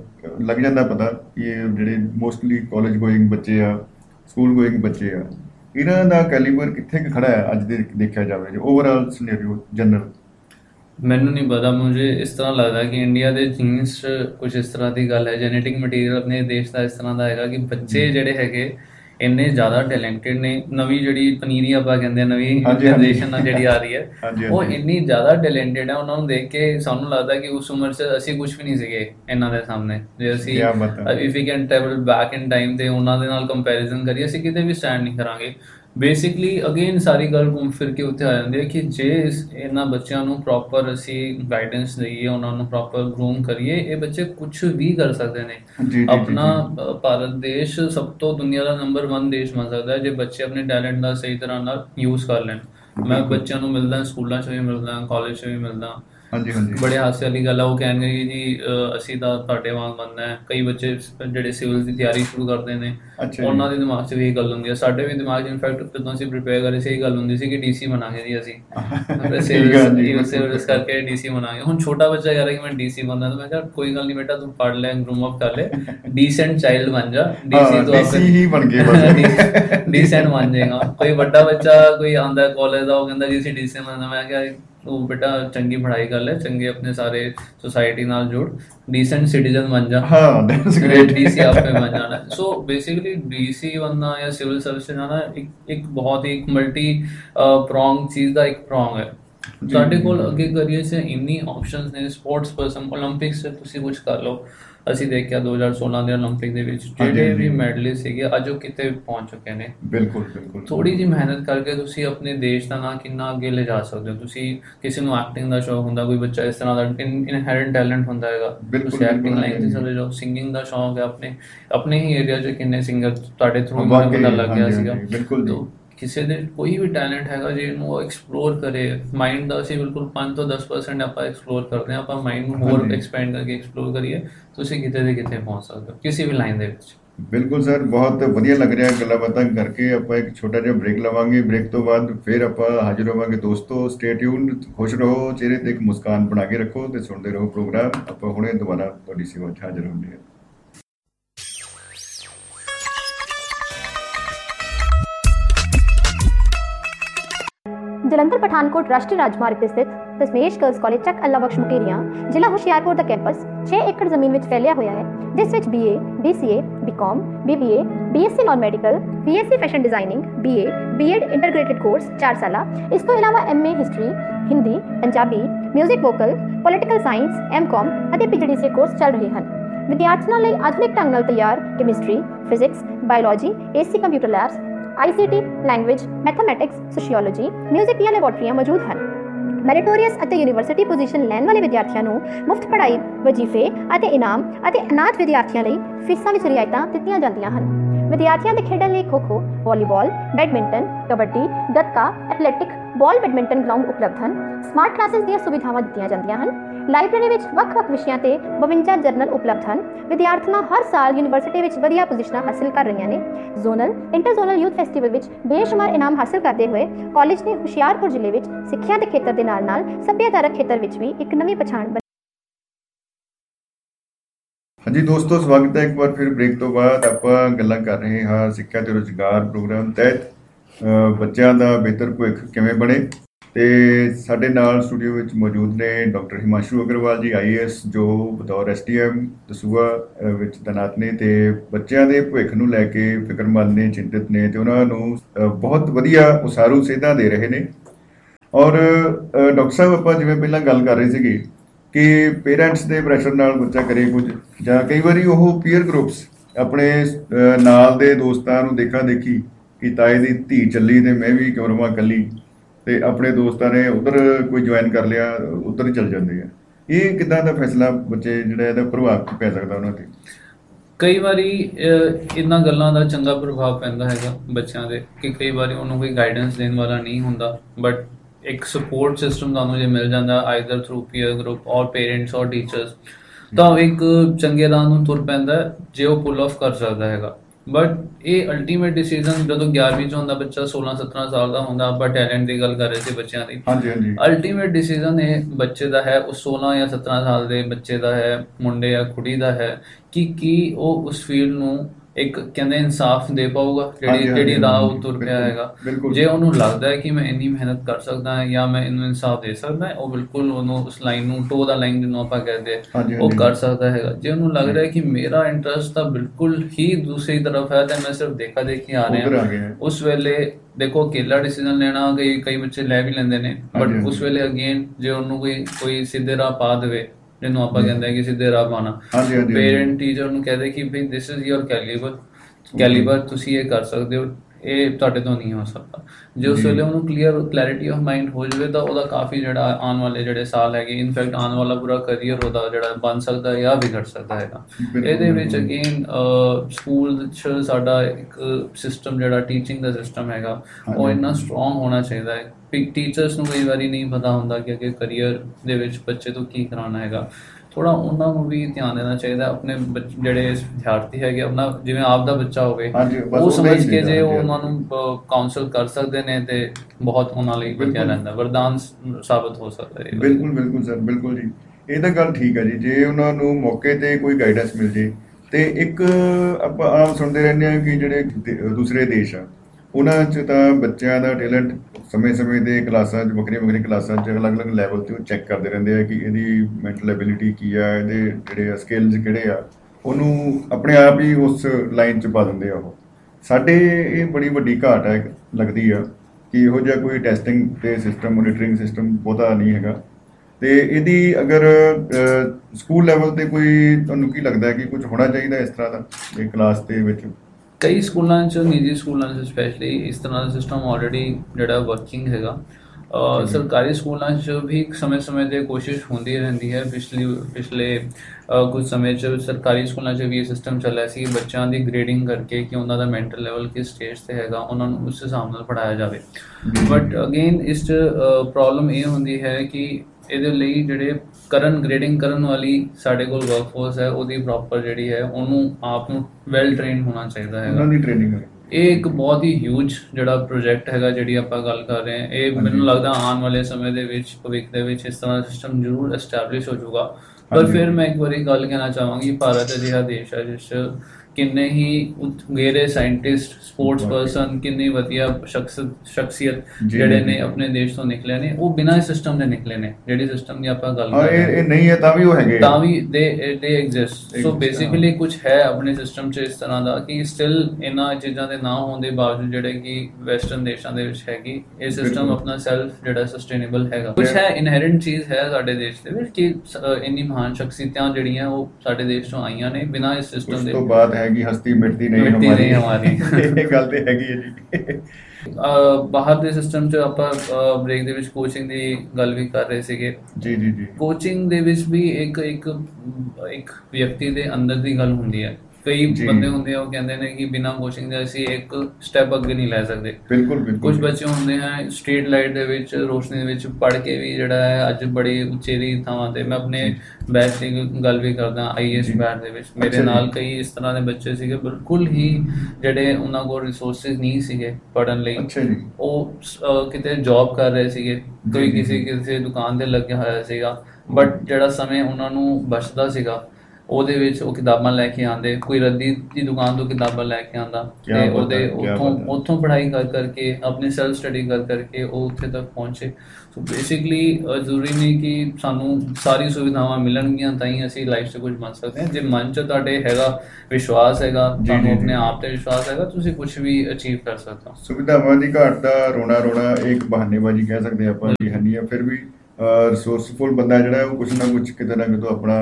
S2: ਲੱਗ ਜਾਂਦਾ ਪਤਾ ਕਿ ਇਹ ਜਿਹੜੇ ਮੋਸਟਲੀ ਕਾਲਜ ਗੋਇੰਗ ਬੱਚੇ ਆ, ਸਕੂਲ ਗੋਇੰਗ ਬੱਚੇ ਆ, ਇਹਨਾਂ ਦਾ ਕੈਲੀਬਰ ਕਿੱਥੇ ਕੁ ਖੜਾ ਹੈ ਅੱਜ ਦੇ ਦੇਖਿਆ ਜਾਵੇ, ਜੋ ਓਵਰਆਲ ਸਿਨੈਰੀਓ ਜਨਰਲ।
S1: ਮੈਨੂੰ ਨਹੀਂ ਪਤਾ, ਮੁਝੇ ਇਸ ਤਰ੍ਹਾਂ ਲੱਗਦਾ ਕਿ ਇੰਡੀਆ ਦੇ ਜੀਨਸ 'ਚ ਕੁਝ ਇਸ ਤਰ੍ਹਾਂ ਦੀ ਗੱਲ ਹੈ, ਜੈਨੇਟਿਕ ਮਟੀਰੀਅਲ ਆਪਣੇ ਦੇਸ਼ ਦਾ ਇਸ ਤਰ੍ਹਾਂ ਦਾ ਹੈਗਾ ਕਿ ਬੱਚੇ ਜਿਹੜੇ ਹੈਗੇ ਇੰਨੇ ਜ਼ਿਆਦਾ ਟੈਲੈਂਟਡ ਨੇ। ਨਵੀਂ ਜਿਹੜੀ ਪਨੀਰੀ ਆਪਾਂ ਕਹਿੰਦੇ ਹਾਂ, ਨਵੀਂ
S2: ਹਾਂਜੀ ਹਾਂਜੀ
S1: ਜਨਰੇਸ਼ਨ ਨਾਲ ਜਿਹੜੀ ਆ ਰਹੀ ਹੈ,
S2: ਹਾਂਜੀ
S1: ਉਹ
S2: ਹਾਂਜੀ
S1: ਇੰਨੀ ਜ਼ਿਆਦਾ ਟੈਲੈਂਟਡ ਹੈ। ਉਹਨਾਂ ਨੂੰ ਦੇਖ ਕੇ ਸਾਨੂੰ ਲੱਗਦਾ ਕਿ ਉਸ ਉਮਰ 'ਚ ਅਸੀਂ ਕੁਝ ਵੀ ਨਹੀਂ ਸੀਗੇ ਇਹਨਾਂ ਦੇ ਸਾਹਮਣੇ। ਜੇ ਅਸੀਂ
S2: ਕਿਆ ਬਾਤ ਹੈ।
S1: If you can travel back in time ਤੇ ਉਹਨਾਂ ਦੇ ਨਾਲ ਕੰਪੈਰੀਜ਼ਨ ਕਰੀਏ, ਅਸੀਂ ਕਿਤੇ ਵੀ ਸਟੈਂਡ ਨਹੀਂ ਕਰਾਂਗੇ। ਬੇਸਿਕਲੀ ਅਗੇਨ ਸਾਰੀ ਗੱਲ ਘੁੰਮ ਫਿਰ ਕੇ ਉੱਥੇ ਆ ਜਾਂਦੀ ਹੈ ਕਿ ਜੇ ਇਹਨਾਂ ਬੱਚਿਆਂ ਨੂੰ ਪ੍ਰੋਪਰ ਅਸੀਂ ਗਾਈਡੈਂਸ ਦੇਈਏ, ਉਹਨਾਂ ਨੂੰ ਪ੍ਰੋਪਰ ਗਰੂਮ ਕਰੀਏ, ਇਹ ਬੱਚੇ ਕੁਝ ਵੀ ਕਰ ਸਕਦੇ ਨੇ।
S2: ਜੀ ਜੀ ਜੀ
S1: ਆਪਣਾ
S2: ਜੀ
S1: ਭਾਰਤ ਦੇਸ਼ ਸਭ ਤੋਂ ਦੁਨੀਆ ਦਾ ਨੰਬਰ 1 ਦੇਸ਼ ਬਣ ਸਕਦਾ ਹੈ ਜੇ ਬੱਚੇ ਆਪਣੇ ਟੈਲੈਂਟ ਦਾ ਸਹੀ ਤਰ੍ਹਾਂ ਨਾਲ ਯੂਜ਼ ਕਰ ਲੈਣ। ਮੈਂ
S2: ਬਿਲਕੁਲ
S1: ਬੱਚਿਆਂ ਨੂੰ ਮਿਲਦਾ, ਸਕੂਲਾਂ 'ਚ ਵੀ ਮਿਲਦਾ, ਕਾਲਜ 'ਚ ਵੀ ਮਿਲਦਾ।
S2: ਹਾਂਜੀ ਹਾਂਜੀ
S1: ਬੜੇ ਹਾਸੇ ਵਾਲੀ ਗੱਲ ਆ, ਉਹ ਕਹਿਣਗੇ ਕਿ ਜੀ ਅਸੀਂ ਤਾਂ ਤੁਹਾਡੇ ਵਾਂਗ ਬਣਨਾ ਹੈ। ਕਈ ਬੱਚੇ ਜਿਹੜੇ ਸਿਵਲ ਦੀ ਤਿਆਰੀ ਸ਼ੁਰੂ ਕਰਦੇ ਨੇ,
S2: ਅੱਛਾ ਜੀ
S1: ਉਹਨਾਂ ਦੇ ਦਿਮਾਗ 'ਚ ਵੀ ਇਹ ਗੱਲ ਹੁੰਦੀ ਹੈ। ਸਾਡੇ ਵੀ ਦਿਮਾਗ 'ਚ ਇਨਫੈਕਟ ਜਦੋਂ ਅਸੀਂ ਪ੍ਰੀਪੇਅਰ ਕਰੇ ਸੀ, ਇਹ ਗੱਲ ਹੁੰਦੀ ਸੀ ਕਿ ਡੀਸੀ ਬਣਾਂਗੇ ਜੀ ਅਸੀਂ।
S2: ਠੀਕ ਹੈ ਜੀ,
S1: ਸਿਵਲ
S2: ਬਿਲਕੁਲ
S1: ਸਰਵਿਸ ਕਰਕੇ ਡੀਸੀ ਬਣਾਂਗੇ। ਹੁਣ ਛੋਟਾ ਬੱਚਾ ਕਹਿ ਰਿਹਾ ਕਿ ਮੈਂ ਡੀਸੀ ਬਣਨਾ, ਤਾਂ ਮੈਂ ਕਿਹਾ ਕੋਈ ਗੱਲ ਨਹੀਂ ਬੇਟਾ, ਤੂੰ ਪੜ੍ਹ ਲੈ, ਗਰੂਮ ਅਪ ਕਰ ਲੈ, ਡੀਸੈਂਟ ਚਾਈਲਡ ਬਣ ਜਾ। ਡੀਸੀ
S2: ਹਾਂ
S1: ਤੋਂ
S2: ਡੀਸੀ ਹੀ ਬਣ ਗਏ ਬਸ।
S1: ਡੀਸੈਂਟ ਬਣ ਜਾਏਗਾ। ਕੋਈ ਵੱਡਾ ਬੱਚਾ ਕੋਈ ਆਉਂਦਾ ਕਾਲਜ ਦਾ, ਉਹ ਕਹਿੰਦਾ ਜੀ ਅਸੀਂ ਡੀਸੀ ਬਣਨਾ। ਮੈਂ ਕਿਹਾ ਉਹ ਬੇਟਾ ਚੰਗੀ ਪੜ੍ਹਾਈ ਕਰ ਲੈ, ਚੰਗੇ ਆਪਣੇ ਸਾਰੇ सोसाइटी ਨਾਲ ਜੁੜ, ਡੀਸੈਂਟ ਸਿਟੀਜ਼ਨ ਬਣ ਜਾ।
S2: ਹਾਂ ਦੈਟਸ ਗ੍ਰੇਟ।
S1: ਡੀਸੀ ਆਪੇ ਬਣ ਜਾਣਾ। ਸੋ ਬੇਸਿਕਲੀ ਡੀਸੀ ਬਣਨਾ ਜਾਂ ਸਿਵਲ ਸਰਵਿਸ ਜਾਣਾ ਇੱਕ ਬਹੁਤ ਹੀ ਮਲਟੀ ਪ੍ਰੋਂਗ ਚੀਜ਼ ਦਾ ਇੱਕ ਪ੍ਰੋਂਗ ਹੈ। ਸਾਡੇ ਕੋਲ ਅੱਗੇ ਕਰੀਅਰ 'ਚ ਇੰਨੀ ਆਪਸ਼ਨਸ ਨੇ। ਸਪੋਰਟਸ ਪਰਸਨ, ਓਲੰਪਿਕਸ 'ਚ ਤੁਸੀਂ ਕੁਝ ਕਰ ਲਓ। ਅਸੀਂ ਦੇਖਿਆ 2016 ਦੇ ਓਲੰਪਿਕ ਦੇ ਵਿੱਚ ਜਿਹੜੇ ਵੀ ਮੈਡਲਿਸਟ ਸੀਗੇ, ਅੱਜ ਉਹ ਕਿਤੇ ਪਹੁੰਚ ਚੁੱਕੇ ਨੇ।
S2: ਬਿਲਕੁਲ ਬਿਲਕੁਲ
S1: ਥੋੜੀ ਜਿਹੀ ਮਿਹਨਤ ਕਰਕੇ ਤੁਸੀਂ ਆਪਣੇ ਦੇਸ਼ ਦਾ ਨਾਂ ਕਿੰਨਾ ਅੱਗੇ ਲੈ ਜਾ ਸਕਦੇ ਹੋ। ਤੁਸੀਂ ਕਿਸੇ ਨੂੰ ਐਕਟਿੰਗ ਦਾ ਸ਼ੌਕ ਹੁੰਦਾ, ਕੋਈ ਬੱਚਾ ਇਸ ਤਰ੍ਹਾਂ ਦਾ ਇਨਹੈਰੈਂਟ ਟੈਲੈਂਟ ਹੁੰਦਾ ਹੈਗਾ, ਤੁਸੀਂ ਐਕਟਿੰਗ ਲਾਈਨ 'ਤੇ ਚਲੇ ਜਾਓ। ਸਿੰਗਿੰਗ ਦਾ ਸ਼ੌਕ ਹੈ, ਆਪਣੇ ਹੀ ਏਰੀਆ 'ਚ ਕਿੰਨੇ ਸਿੰਗਰ ਤੁਹਾਡੇ ਥਰੂ ਮੈਨੂੰ ਪਤਾ ਲੱਗ ਗਿਆ ਸੀਗਾ।
S2: ਬਿਲਕੁਲ ਜੀ।
S1: ਕਿਸੇ ਦੇ ਕੋਈ ਵੀ ਟੈਲੈਂਟ ਹੈਗਾ, ਜੇ ਇਹਨੂੰ ਉਹ ਐਕਸਪਲੋਰ ਕਰੇ। ਮਾਈਂਡ ਦਾ ਅਸੀਂ ਬਿਲਕੁਲ 5 ਤੋਂ 10% ਆਪਾਂ ਐਕਸਪਲੋਰ ਕਰਦੇ ਹਾਂ। ਆਪਾਂ ਮਾਈਂਡ ਨੂੰ ਹੋਰ ਐਕਸਪੈਂਡ ਕਰਕੇ ਐਕਸਪਲੋਰ ਕਰੀਏ, ਤੁਸੀਂ ਕਿਤੇ ਦੇ ਕਿਤੇ ਪਹੁੰਚ ਸਕਦੇ ਹੋ ਕਿਸੇ ਵੀ ਲਾਈਨ ਦੇ ਵਿੱਚ।
S2: ਬਿਲਕੁਲ ਸਰ, ਬਹੁਤ ਵਧੀਆ ਲੱਗ ਰਿਹਾ ਗੱਲਾਂ ਬਾਤਾਂ ਕਰਕੇ। ਆਪਾਂ ਇੱਕ ਛੋਟਾ ਜਿਹਾ ਬ੍ਰੇਕ ਲਵਾਂਗੇ, ਬ੍ਰੇਕ ਤੋਂ ਬਾਅਦ ਫਿਰ ਆਪਾਂ ਹਾਜ਼ਰ ਹੋਵਾਂਗੇ। ਦੋਸਤੋ ਸਟੇ ਟਿਊਨਡ, ਖੁਸ਼ ਰਹੋ, ਚਿਹਰੇ ਤੇ ਇੱਕ ਮੁਸਕਾਨ ਬਣਾ ਕੇ ਰੱਖੋ ਤੇ ਸੁਣਦੇ ਰਹੋ ਪ੍ਰੋਗਰਾਮ। ਆਪਾਂ ਹੁਣੇ ਦੁਬਾਰਾ ਤੁਹਾਡੀ ਸੇਵਾ 'ਚ ਹਾਜ਼ਰ ਹੁੰਦੇ ਹਾਂ।
S3: ਜਲੰਧਰ ਪਠਾਨਕੋਟ ਰਾਸ਼ਟਰੀ ਰਾਜਮਾਰਗ ਤੇ ਸਥਿਤ ਦਸਮੇਸ਼ ਗਰਲਸ ਕਾਲਜ ਚੱਕ ਅੱਲਾ ਬਖਸ਼ ਮੁਕੇਰੀਆਂ, ਜ਼ਿਲ੍ਹਾ ਹੁਸ਼ਿਆਰਪੁਰ ਦਾ ਕੈਂਪਸ 6 ਏਕੜ ਜ਼ਮੀਨ ਵਿੱਚ ਫੈਲਿਆ ਹੋਇਆ ਹੈ, ਜਿਸ ਵਿੱਚ BA, BCA, BCom, BBA, BSc non medical, BSc fashion designing, BA, B.Ed ਇੰਟਰਗ੍ਰੇਟਿਡ course 4 ਸਾਲਾ, ਇਸ ਤੋਂ ਇਲਾਵਾ MA history, Hindi, Punjabi, music vocal, political science, MCom ਅਤੇ PGDCA ਕੋਰਸ ਚੱਲ ਰਹੇ ਹਨ। ਵਿਦਿਆਰਥੀਆਂ ਲਈ ਆਧੁਨਿਕ ਢੰਗ ਨਾਲ ਤਿਆਰ chemistry, physics, biology, AC computer labs, ICT, language, mathematics, sociology, music ਦੀਆਂ ਲੈਬੋਰਟਰੀਆਂ ਮੌਜੂਦ ਹਨ। ਮੈਰੀਟੋਰੀਅਸ ਅਤੇ ਯੂਨੀਵਰਸਿਟੀ ਪੋਜੀਸ਼ਨ ਲੈਣ ਵਾਲੇ ਵਿਦਿਆਰਥੀਆਂ ਨੂੰ ਮੁਫਤ ਪੜ੍ਹਾਈ, ਵਜ਼ੀਫੇ ਅਤੇ ਇਨਾਮ ਅਤੇ ਅਨਾਥ ਵਿਦਿਆਰਥੀਆਂ ਲਈ ਫੀਸਾਂ ਵਿੱਚ ਰਿਆਇਤਾਂ ਦਿੱਤੀਆਂ ਜਾਂਦੀਆਂ ਹਨ। ਵਿਦਿਆਰਥੀਆਂ ਦੇ ਖੇਡਾਂ ਲਈ ਖੋ-ਖੋ, volleyball, badminton, kabaddi, gatka, athletic, ਬਾਲ ਬੈਡਮਿੰਟਨ ਗਰਾਊਂਡ ਉਪਲਬਧ ਹਨ। ਸਮਾਰਟ ਕਲਾਸਿਸ ਦੀਆਂ ਸੁਵਿਧਾਵਾਂ ਦਿੱਤੀਆਂ ਜਾਂਦੀਆਂ ਹਨ। ਲਾਇਬ੍ਰੇਰੀ ਵਿੱਚ ਵੱਖ-ਵੱਖ ਵਿਸ਼ਿਆਂ ਤੇ 52 ਜਰਨਲ ਉਪਲਬਧ ਹਨ। ਵਿਦਿਆਰਥਣਾਂ ਹਰ ਸਾਲ ਯੂਨੀਵਰਸਿਟੀ ਵਿੱਚ ਵਧੀਆ ਪੋਜੀਸ਼ਨਾਂ ਹਾਸਿਲ ਕਰ ਰਹੀਆਂ ਨੇ। ਜ਼ੋਨਲ, ਇੰਟਰ-ਜ਼ੋਨਲ ਯੂਥ ਫੈਸਟੀਵਲ ਵਿੱਚ ਬੇਸ਼ੁਮਾਰ ਇਨਾਮ ਹਾਸਿਲ ਕਰਦੇ ਹੋਏ ਕਾਲਜ ਨੇ ਹੁਸ਼ਿਆਰਪੁਰ ਜ਼ਿਲ੍ਹੇ ਵਿੱਚ ਸਿੱਖਿਆ ਦੇ ਖੇਤਰ ਦੇ ਨਾਲ-ਨਾਲ ਸੱਭਿਆਚਾਰਕ ਖੇਤਰ ਵਿੱਚ ਵੀ ਇੱਕ ਨਵੀਂ ਪਛਾਣ ਬਣੀ।
S2: ਹਾਂਜੀ ਦੋਸਤੋ, ਸਵਾਗਤ ਹੈ ਇੱਕ ਵਾਰ ਫਿਰ ਬ੍ਰੇਕ ਤੋਂ ਬਾਅਦ। ਆਪਾਂ ਗੱਲਾਂ ਕਰ ਰਹੇ ਹਾਂ ਸਿੱਖਿਆ ਤੇ ਰੁਜ਼ਗਾਰ ਪ੍ਰੋਗਰਾਮ ਤਹਿਤ ਬੱਚਿਆਂ ਦਾ ਬਿਹਤਰ ਭਵਿੱਖ ਕਿਵੇਂ ਬਣੇ। ਤੇ ਸਾਡੇ ਨਾਲ ਸਟੂਡੀਓ ਵਿੱਚ ਮੌਜੂਦ ਨੇ ਡਾਕਟਰ ਹਿਮਾਂਸ਼ੂ ਅਗਰਵਾਲ ਜੀ, IAS, ਜੋ ਬਤੌਰ SDM ਦਸੂਹਾ ਵਿੱਚ ਤੈਨਾਤ ਨੇ ਤੇ ਬੱਚਿਆਂ ਦੇ ਭਵਿੱਖ ਨੂੰ ਲੈ ਕੇ ਫਿਕਰਮੰਦ ਨੇ, ਚਿੰਤਿਤ ਨੇ ਤੇ ਉਹਨਾਂ ਨੂੰ ਬਹੁਤ ਵਧੀਆ ਉਸਾਰੂ ਸੇਧਾਂ ਦੇ ਰਹੇ ਨੇ। ਔਰ ਡਾਕਟਰ ਸਾਹਿਬ, ਆਪਾਂ ਜਿਵੇਂ ਪਹਿਲਾਂ ਗੱਲ ਕਰ ਰਹੇ ਸੀਗੇ ਕਿ ਪੇਰੈਂਟਸ ਦੇ ਪ੍ਰੈਸ਼ਰ ਨਾਲ ਬੱਚਾ ਕਰੇ ਕੁਝ, ਜਾਂ ਕਈ ਵਾਰੀ ਉਹ ਪੀਅਰ ਗਰੁੱਪਸ ਆਪਣੇ ਨਾਲ ਦੇ ਦੋਸਤਾਂ ਨੂੰ ਦੇਖਾ ਦੇਖੀ ਕਿ ਤਾਏ ਦੀ ਧੀ ਚੱਲੀ ਤੇ ਮੈਂ ਵੀ ਕਿਉਂ ਰਵਾਂ ਇਕੱਲੀ, ਤੇ ਆਪਣੇ ਦੋਸਤਾਂ ਨੇ ਉਧਰ ਕੋਈ ਜੁਆਇਨ ਕਰ ਲਿਆ, ਉਧਰ ਹੀ ਚੱਲ ਜਾਂਦੇ ਆ। ਇਹ ਕਿੱਦਾਂ ਦਾ ਫੈਸਲਾ ਬੱਚੇ ਜਿਹੜਾ ਇਹਦਾ ਪ੍ਰਭਾਵ ਪੈ ਸਕਦਾ ਉਹਨਾਂ ਤੇ?
S1: ਕਈ ਵਾਰੀ ਇਹਨਾਂ ਗੱਲਾਂ ਦਾ ਚੰਗਾ ਪ੍ਰਭਾਵ ਪੈਂਦਾ ਹੈਗਾ ਬੱਚਿਆਂ ਦੇ ਕਿ ਕਈ ਵਾਰੀ ਉਹਨੂੰ ਕੋਈ ਗਾਈਡੈਂਸ ਦੇਣ ਵਾਲਾ ਨਹੀਂ ਹੁੰਦਾ, ਬਟ ਇੱਕ ਸਪੋਰਟ ਸਿਸਟਮ ਤੁਹਾਨੂੰ ਜੇ ਮਿਲ ਜਾਂਦਾ ਆਈਦਰ ਥਰੂ ਪੀਅਰ ਗਰੁੱਪ ਔਰ ਪੇਰੈਂਟਸ ਔਰ ਟੀਚਰਸ, ਤਾਂ ਉਹ ਇੱਕ ਚੰਗੇ ਰਾਹ ਨੂੰ ਤੁਰ ਪੈਂਦਾ ਜੇ ਉਹ ਪੁੱਲ ਆਫ ਕਰ ਸਕਦਾ ਹੈਗਾ। ਬਟ ਇਹ ਅਲਟੀਮੇਟ ਡਿਸੀਜਨ ਜਦੋਂ 11ਵੀਂ 'ਚ ਹੁੰਦਾ ਬੱਚਾ, 16-17 ਸਾਲ ਦਾ ਹੁੰਦਾ, ਆਪਾਂ ਟੈਲੈਂਟ ਦੀ ਗੱਲ ਕਰ ਰਹੇ ਸੀ ਬੱਚਿਆਂ ਦੀ।
S2: ਹਾਂਜੀ।
S1: ਅਲਟੀਮੇਟ ਡਿਸੀਜਨ ਇਹ ਬੱਚੇ ਦਾ ਹੈ, ਉਹ 16 ਜਾਂ 17 ਸਾਲ ਦੇ ਬੱਚੇ ਦਾ ਹੈ, ਮੁੰਡੇ ਜਾਂ ਕੁੜੀ ਦਾ ਹੈ ਕਿ ਕੀ ਉਹ ਉਸ ਫੀਲਡ ਨੂੰ ਇੱਕ ਕਹਿੰਦੇ ਇਨਸਾਫ ਦੇ ਪਾਊਗਾ ਜਿਹੜੀ ਰਾਹ ਉਹ ਤੁਰ ਪਿਆ ਹੈਗਾ। ਜੇ ਉਹਨੂੰ ਲੱਗਦਾ ਹੈ ਕਿ ਮੈਂ ਇੰਨੀ ਮਿਹਨਤ ਕਰ ਸਕਦਾ ਹਾਂ ਜਾਂ ਮੈਂ ਇਹਨੂੰ ਇਨਸਾਫ ਦੇ ਸਕਦਾ, ਉਹ ਬਿਲਕੁਲ ਉਹਨੂੰ ਉਸ ਲਾਈਨ ਨੂੰ, ਟੋ ਦਾ ਲਾਈਨ ਜਿਹਨੂੰ ਆਪਾਂ ਕਹਿੰਦੇ, ਉਹ ਕਰ ਸਕਦਾ ਹੈਗਾ। ਜੇ ਉਹਨੂੰ ਲੱਗ ਰਿਹਾ ਕਿ ਮੇਰਾ ਇੰਟਰਸਟ ਤਾਂ ਬਿਲਕੁਲ ਹੀ ਦੂਸਰੀ ਤਰਫ ਹੈ ਤੇ ਮੈਂ ਸਿਰਫ ਦੇਖਾ ਦੇਖੀ ਆ ਰਿਹਾ, ਉਸ ਵੇਲੇ ਦੇਖੋ ਅਕੇਲਾ ਡਿਸੀਜਨ ਲੈਣਾ ਕਈ ਬੱਚੇ ਲੈ ਵੀ ਲੈਂਦੇ ਨੇ, ਬਟ ਉਸ ਵੇਲੇ ਅਗੇਨ ਜੇ ਉਹਨੂੰ ਕੋਈ ਸਿੱਧੇ ਰਾਹ ਪਾ ਦੇਵੇ, ਜਿਹਨੂੰ ਆਪਾਂ ਕਹਿੰਦੇ ਕਿ ਸਿੱਧੇ ਰਾਹ ਪਾਣਾ, ਪੇਰੈਂਟ ਟੀਚਰ ਨੂੰ ਕਹਦੇ ਕਿ ਭਈ ਦਿਸ ਇਜ਼ ਯੋਰ ਕੈਲੀਬਰ, ਤੁਸੀਂ ਇਹ ਕਰ ਸਕਦੇ ਹੋ, ਇਹ ਤੁਹਾਡੇ ਤੋਂ ਨਹੀਂ ਹੋ ਸਕਦਾ। ਜੇ ਉਸ ਵੇਲੇ ਉਹਨੂੰ ਕਲੈਰਿਟੀ ਆਫ ਮਾਈਂਡ ਹੋ ਜਾਵੇ ਤਾਂ ਉਹਦਾ ਕਾਫੀ ਜਿਹੜਾ ਆਉਣ ਵਾਲੇ ਜਿਹੜੇ ਸਾਲ ਹੈਗੇ, ਇਨਫੈਕਟ ਆਉਣ ਵਾਲਾ ਪੂਰਾ ਕਰੀਅਰ ਉਹਦਾ ਜਿਹੜਾ ਬਣ ਸਕਦਾ ਜਾਂ ਵਿਗੜ ਸਕਦਾ ਹੈਗਾ। ਇਹਦੇ ਵਿੱਚ ਅਗੇਨ ਸਕੂਲ 'ਚ ਸਾਡਾ ਇੱਕ ਸਿਸਟਮ ਜਿਹੜਾ ਟੀਚਿੰਗ ਦਾ ਸਿਸਟਮ ਹੈਗਾ, ਉਹ ਇੰਨਾ ਸਟਰੋਂਗ ਹੋਣਾ ਚਾਹੀਦਾ ਹੈ। ਟੀਚਰਸ ਨੂੰ ਕਈ ਵਾਰੀ ਨਹੀਂ ਪਤਾ ਹੁੰਦਾ ਕਿ ਅੱਗੇ ਕਰੀਅਰ ਦੇ ਵਿੱਚ ਬੱਚੇ ਤੋਂ ਕੀ ਕਰਾਉਣਾ ਹੈਗਾ। ਥੋੜਾ ਉਹਨਾਂ ਨੂੰ ਵੀ ਧਿਆਨ ਦੇਣਾ ਚਾਹੀਦਾ, ਆਪਣੇ ਜਿਹੜੇ ਵਿਦਿਆਰਥੀ ਹੈਗੇ ਆਪਣਾ ਜਿਵੇਂ ਆਪ ਦਾ ਬੱਚਾ ਹੋਵੇ ਉਹ ਸਮਝ ਕੇ ਜੇ ਉਹ ਉਹਨਾਂ ਨੂੰ ਕਾਉਂਸਲ ਕਰ ਸਕਦੇ ਨੇ ਤੇ ਬਹੁਤ ਉਹਨਾਂ ਲਈ ਵਧੀਆ ਰਹਿੰਦਾ, ਵਰਦਾਨ ਸਾਬਤ ਹੋ ਸਕਦਾ ਹੈ।
S2: ਬਿਲਕੁਲ ਸਰ, ਬਿਲਕੁਲ ਜੀ, ਇਹ ਤਾਂ ਗੱਲ ਠੀਕ ਹੈ ਜੀ। ਜੇ ਉਹਨਾਂ ਨੂੰ ਮੌਕੇ ਤੇ ਕੋਈ ਗਾਈਡੈਂਸ ਮਿਲ ਜੇ ਤੇ ਇੱਕ ਆਪਾਂ ਆਮ ਸੁਣਦੇ ਰਹਿੰਦੇ ਹਾਂ ਕਿ ਜਿਹੜੇ ਦੂਸਰੇ ਦੇਸ਼ ਆ ਉਹਨਾਂ 'ਚ ਤਾਂ ਬੱਚਿਆਂ ਦਾ ਟੈਲੈਂਟ ਸਮੇਂ-ਸਮੇਂ ਦੇ ਕਲਾਸਾਂ 'ਚ, ਵੱਖਰੀਆਂ ਕਲਾਸਾਂ 'ਚ ਅਲੱਗ-ਅਲੱਗ ਲੈਵਲ 'ਤੇ ਉਹ ਚੈੱਕ ਕਰਦੇ ਰਹਿੰਦੇ ਆ ਕਿ ਇਹਦੀ ਮੈਂਟਲ ਐਬਿਲਿਟੀ ਕੀ ਆ, ਇਹਦੇ ਜਿਹੜੇ ਸਕਿੱਲਸ ਕਿਹੜੇ ਆ, ਉਹਨੂੰ ਆਪਣੇ ਆਪ ਹੀ ਉਸ ਲਾਈਨ 'ਚ ਪਾ ਦਿੰਦੇ ਆ ਉਹ। ਸਾਡੇ ਇਹ ਬੜੀ ਵੱਡੀ ਘਾਟ ਹੈ ਲੱਗਦੀ ਆ ਕਿ ਇਹੋ ਜਿਹਾ ਕੋਈ ਟੈਸਟਿੰਗ ਤੇ ਸਿਸਟਮ, ਮੋਨੀਟਰਿੰਗ ਸਿਸਟਮ ਬਹੁਤਾ ਨਹੀਂ ਹੈਗਾ। ਤੇ ਇਹਦੀ ਅਗਰ ਸਕੂਲ ਲੈਵਲ 'ਤੇ ਕੋਈ ਤੁਹਾਨੂੰ ਕੀ ਲੱਗਦਾ ਕਿ ਕੁਝ ਹੋਣਾ ਚਾਹੀਦਾ ਇਸ ਤਰ੍ਹਾਂ ਦਾ ਇਹ ਕਲਾਸ ਦੇ ਵਿੱਚ?
S1: ਕਈ ਸਕੂਲਾਂ 'ਚ, ਨਿੱਜੀ ਸਕੂਲਾਂ 'ਚ ਸਪੈਸ਼ਲੀ ਇਸ ਤਰ੍ਹਾਂ ਦਾ ਸਿਸਟਮ ਆਲਰੇਡੀ ਜਿਹੜਾ ਵਰਕਿੰਗ ਹੈਗਾ। ਸਰਕਾਰੀ ਸਕੂਲਾਂ 'ਚ ਵੀ ਸਮੇਂ-ਸਮੇਂ 'ਤੇ ਕੋਸ਼ਿਸ਼ ਹੁੰਦੀ ਰਹਿੰਦੀ ਹੈ। ਪਿਛਲੇ ਕੁਝ ਸਮੇਂ 'ਚ ਸਰਕਾਰੀ ਸਕੂਲਾਂ 'ਚ ਵੀ ਇਹ ਸਿਸਟਮ ਚੱਲਿਆ ਸੀ ਬੱਚਿਆਂ ਦੀ ਗ੍ਰੇਡਿੰਗ ਕਰਕੇ ਕਿ ਉਹਨਾਂ ਦਾ ਮੈਂਟਲ ਲੈਵਲ ਕਿਸ ਸਟੇਜ 'ਤੇ ਹੈਗਾ, ਉਹਨਾਂ ਨੂੰ ਉਸ ਹਿਸਾਬ ਨਾਲ ਪੜ੍ਹਾਇਆ ਜਾਵੇ। ਬਟ ਅਗੇਨ ਇਸ 'ਚ ਪ੍ਰੋਬਲਮ ਇਹ ਹੁੰਦੀ ਹੈ ਕਿ ਇਹਦੇ ਲਈ ਜਿਹੜੇ ਗ੍ਰੇਡਿੰਗ ਕਰਨ ਵਾਲੀ ਸਾਡੇ ਕੋਲ ਵਰਕਫੋਰਸ ਹੈ, ਉਹਦੀ ਪ੍ਰੋਪਰ ਜਿਹੜੀ ਹੈ ਉਹਨੂੰ ਆਪ ਨੂੰ ਵੈਲ ਟ੍ਰੇਨਡ ਹੋਣਾ ਚਾਹੀਦਾ ਹੈਗਾ।
S2: ਉਹਨਾਂ ਦੀ ਟ੍ਰੇਨਿੰਗ ਹੈ। ਇਹ
S1: ਇੱਕ ਬਹੁਤ ਹੀ ਹਿਊਜ ਜਿਹੜਾ ਪ੍ਰੋਜੈਕਟ ਹੈਗਾ ਜਿਹੜੀ ਆਪਾਂ ਗੱਲ ਕਰ ਰਹੇ ਹਾਂ, ਇਹ ਮੈਨੂੰ ਲੱਗਦਾ ਆਉਣ ਵਾਲੇ ਸਮੇਂ ਦੇ ਵਿੱਚ, ਭਵਿੱਖ ਦੇ ਵਿੱਚ ਇਸ ਤਰ੍ਹਾਂ ਦਾ ਸਿਸਟਮ ਜ਼ਰੂਰ ਐਸਟੈਬਲਿਸ਼ ਹੋ ਜਾਊਗਾ। ਪਰ ਫਿਰ ਮੈਂ ਇੱਕ ਵਾਰੀ ਗੱਲ ਕਹਿਣਾ ਚਾਹਾਂਗੀ, ਭਾਰਤ ਅਜਿਹਾ ਦੇਸ਼ ਹੈ ਜਿਸ 'ਚ ਕਿੰਨੇ ਹੀ ਉਗੇਰੇ ਸਾਇੰਟਿਸਟ, ਸਪੋਰਟਸ ਪਰਸਨ, ਕਿੰਨੀ ਵਧੀਆ ਸ਼ਖਸੀਅਤ ਜਿਹੜੇ ਨੇ ਆਪਣੇ ਦੇਸ਼ ਤੋਂ ਨਿਕਲੇ ਨੇ, ਉਹ ਬਿਨਾਂ ਸਿਸਟਮ ਦੇ ਨਿਕਲੇ ਨੇ। ਜਿਹੜੀ ਸਿਸਟਮ ਦੀ ਆਪਾਂ ਗੱਲ ਕਰ ਰਹੇ ਹਾਂ,
S2: ਇਹ ਨਹੀਂ ਹੈ ਤਾਂ ਵੀ ਉਹ ਹੈਗੇ,
S1: ਤਾਂ ਵੀ ਦੇ ਐਗਜ਼ਿਸਟ। ਸੋ ਬੇਸਿਕਲੀ ਕੁਝ ਹੈ ਆਪਣੇ ਸਿਸਟਮ 'ਚ ਇਸ ਤਰ੍ਹਾਂ ਦਾ ਕਿ ਸਟਿਲ ਇਹਨਾਂ ਚੀਜ਼ਾਂ ਦੇ ਨਾ ਹੋਣ ਦੇ ਬਾਵਜੂਦ ਜਿਹੜੇ ਕਿ ਵੈਸਟਰਨ ਦੇਸ਼ਾਂ ਦੇ ਵਿੱਚ ਹੈਗੀ, ਇਹ ਸਿਸਟਮ ਆਪਣਾ ਸੈਲਫ ਜਿਹੜਾ ਸਸਟੇਨੇਬਲ ਹੈਗਾ। ਕੁਝ ਹੈ, ਇਨਹੈਰੈਂਟ ਚੀਜ਼ ਹੈ ਸਾਡੇ ਦੇਸ਼ ਦੇ ਵਿੱਚ ਕਿ ਇੰਨੀ ਮਹਾਨ ਸ਼ਖਸੀਅਤਾਂ ਜਿਹੜੀਆਂ ਉਹ ਸਾਡੇ ਦੇਸ਼ ਤੋਂ ਆਈਆਂ ਨੇ ਬਿਨਾਂ ਇਸ ਸਿਸਟਮ ਦੇ।
S2: ਕਿ ਹਸਤੀ ਮਿਟਦੀ ਨਹੀਂ ਹਮਾਰੀ ਇਹ ਗੱਲ ਤੇ ਹੈਗੀ ਹੈ ਜੀ।
S1: ਬਾਹਰ ਦੇ ਸਿਸਟਮ 'ਚ ਆਪਾਂ ਬ੍ਰੇਕ ਦੇ ਵਿੱਚ ਕੋਚਿੰਗ ਦੀ ਗੱਲ ਵੀ ਕਰ ਰਹੇ ਸੀਗੇ।
S2: ਜੀ।
S1: ਕੋਚਿੰਗ ਦੇ ਵਿੱਚ ਵੀ ਇੱਕ ਵਿਅਕਤੀ ਦੇ ਅੰਦਰ ਦੀ ਗੱਲ ਹੁੰਦੀ ਹੈ। ਕਈ ਬੰਦੇ ਹੁੰਦੇ ਆ ਉਹ ਕਹਿੰਦੇ ਨੇ ਕਿ ਬਿਨਾਂ ਕੋਚਿੰਗ ਦੇ ਅਸੀਂ ਇੱਕ ਸਟੈਪ ਅੱਗੇ ਨਹੀਂ ਲੈ ਸਕਦੇ।
S2: ਬਿਲਕੁਲ।
S1: ਕੁਝ ਬੱਚੇ ਹੁੰਦੇ ਹੈ ਸਟਰੀਟ ਲਾਈਟ ਦੇ ਵਿੱਚ, ਰੋਸ਼ਨੀ ਦੇ ਵਿੱਚ ਪੜ੍ਹ ਕੇ ਵੀ ਜਿਹੜਾ ਹੈ ਅੱਜ ਬੜੀ ਉਚੇਰੀ ਥਾਵਾਂ ਤੇ। ਮੈਂ ਆਪਣੇ ਬੈਚ ਦੀ ਗੱਲ ਵੀ ਕਰਦਾ, IAS ਬੈਚ ਦੇ ਵਿੱਚ ਮੇਰੇ ਨਾਲ ਕਈ ਇਸ ਤਰ੍ਹਾਂ ਦੇ ਬੱਚੇ ਸੀਗੇ ਬਿਲਕੁਲ ਹੀ ਜਿਹੜੇ ਉਹਨਾਂ ਕੋਲ ਰਿਸੋਰਸਿਸ ਨਹੀਂ ਸੀਗੇ ਪੜ੍ਹਨ ਲਈ। ਉਹ ਕਿਤੇ ਜੌਬ ਕਰ ਰਹੇ ਸੀਗੇ, ਕੋਈ ਕਿਸੇ ਦੁਕਾਨ ਤੇ ਲੱਗਿਆ ਹੋਇਆ ਸੀਗਾ, ਬਟ ਜਿਹੜਾ ਸਮੇਂ ਉਹਨਾਂ ਨੂੰ ਬਚਦਾ ਸੀਗਾ ਉਹਦੇ ਵਿੱਚ ਉਹ ਕਿਤਾਬਾਂ ਲੈ ਕੇ ਆਉਂਦੇ, ਕੋਈ ਰੱਦੀ ਦੀ ਦੁਕਾਨ ਤੋਂ ਕਿਤਾਬਾਂ ਲੈ ਕੇ ਆਉਂਦਾ
S2: ਕਿਆ
S1: ਤੇ
S2: ਬਾਤ
S1: ਉਹਦੇ
S2: ਹੈ, ਕਿਆ
S1: ਉੱਥੋਂ
S2: ਬਾਤ ਹੈ।
S1: ਉੱਥੋਂ ਪੜ੍ਹਾਈ ਕਰ ਕਰਕੇ ਆਪਣੀ ਸੈਲਫ ਸਟੱਡੀ ਕਰ ਕਰਕੇ ਉਹ ਉੱਥੇ ਤੱਕ ਪਹੁੰਚੇ। ਸੋ ਬੇਸਿਕਲੀ ਜ਼ਰੂਰੀ ਨਹੀਂ ਕਿ ਸਾਨੂੰ ਸਾਰੀ ਸੁਵਿਧਾਵਾਂ ਮਿਲਣਗੀਆਂ ਤਾਂ ਹੀ ਅਸੀਂ ਲਾਈਫ 'ਚ ਕੁਝ ਬਣ ਸਕਦੇ ਹਾਂ। ਜੇ ਮਨ 'ਚ ਤੁਹਾਡੇ ਹੈਗਾ ਵਿਸ਼ਵਾਸ ਹੈਗਾ,
S2: ਜੀ,
S1: ਤੁਹਾਨੂੰ
S2: ਜੀ,
S1: ਆਪਣੇ
S2: ਜੀ।
S1: ਆਪ ਤੇ ਵਿਸ਼ਵਾਸ ਹੈਗਾ, ਤੁਸੀਂ ਕੁਝ ਵੀ ਅਚੀਵ ਕਰ ਸਕਦੇ ਹੋ।
S2: ਸੁਵਿਧਾਵਾਂ ਦੀ ਘਾਟ ਦਾ ਰੋਣਾ ਰੋਣਾ ਇੱਕ ਬਹਾਨੇਬਾਜ਼ੀ ਕਹਿ ਸਕਦੇ ਆਪਾਂ ਜੀ ਹੈ ਨਹੀਂ ਆ, ਫਿਰ ਵੀ ਰਿਸੋਰਸਫੁਲ ਬੰਦਾ ਜਿਹੜਾ ਉਹ ਕੁਛ ਨਾ ਕੁਛ ਕਿਤੇ ਨਾ ਕਿਤੇ ਆਪਣਾ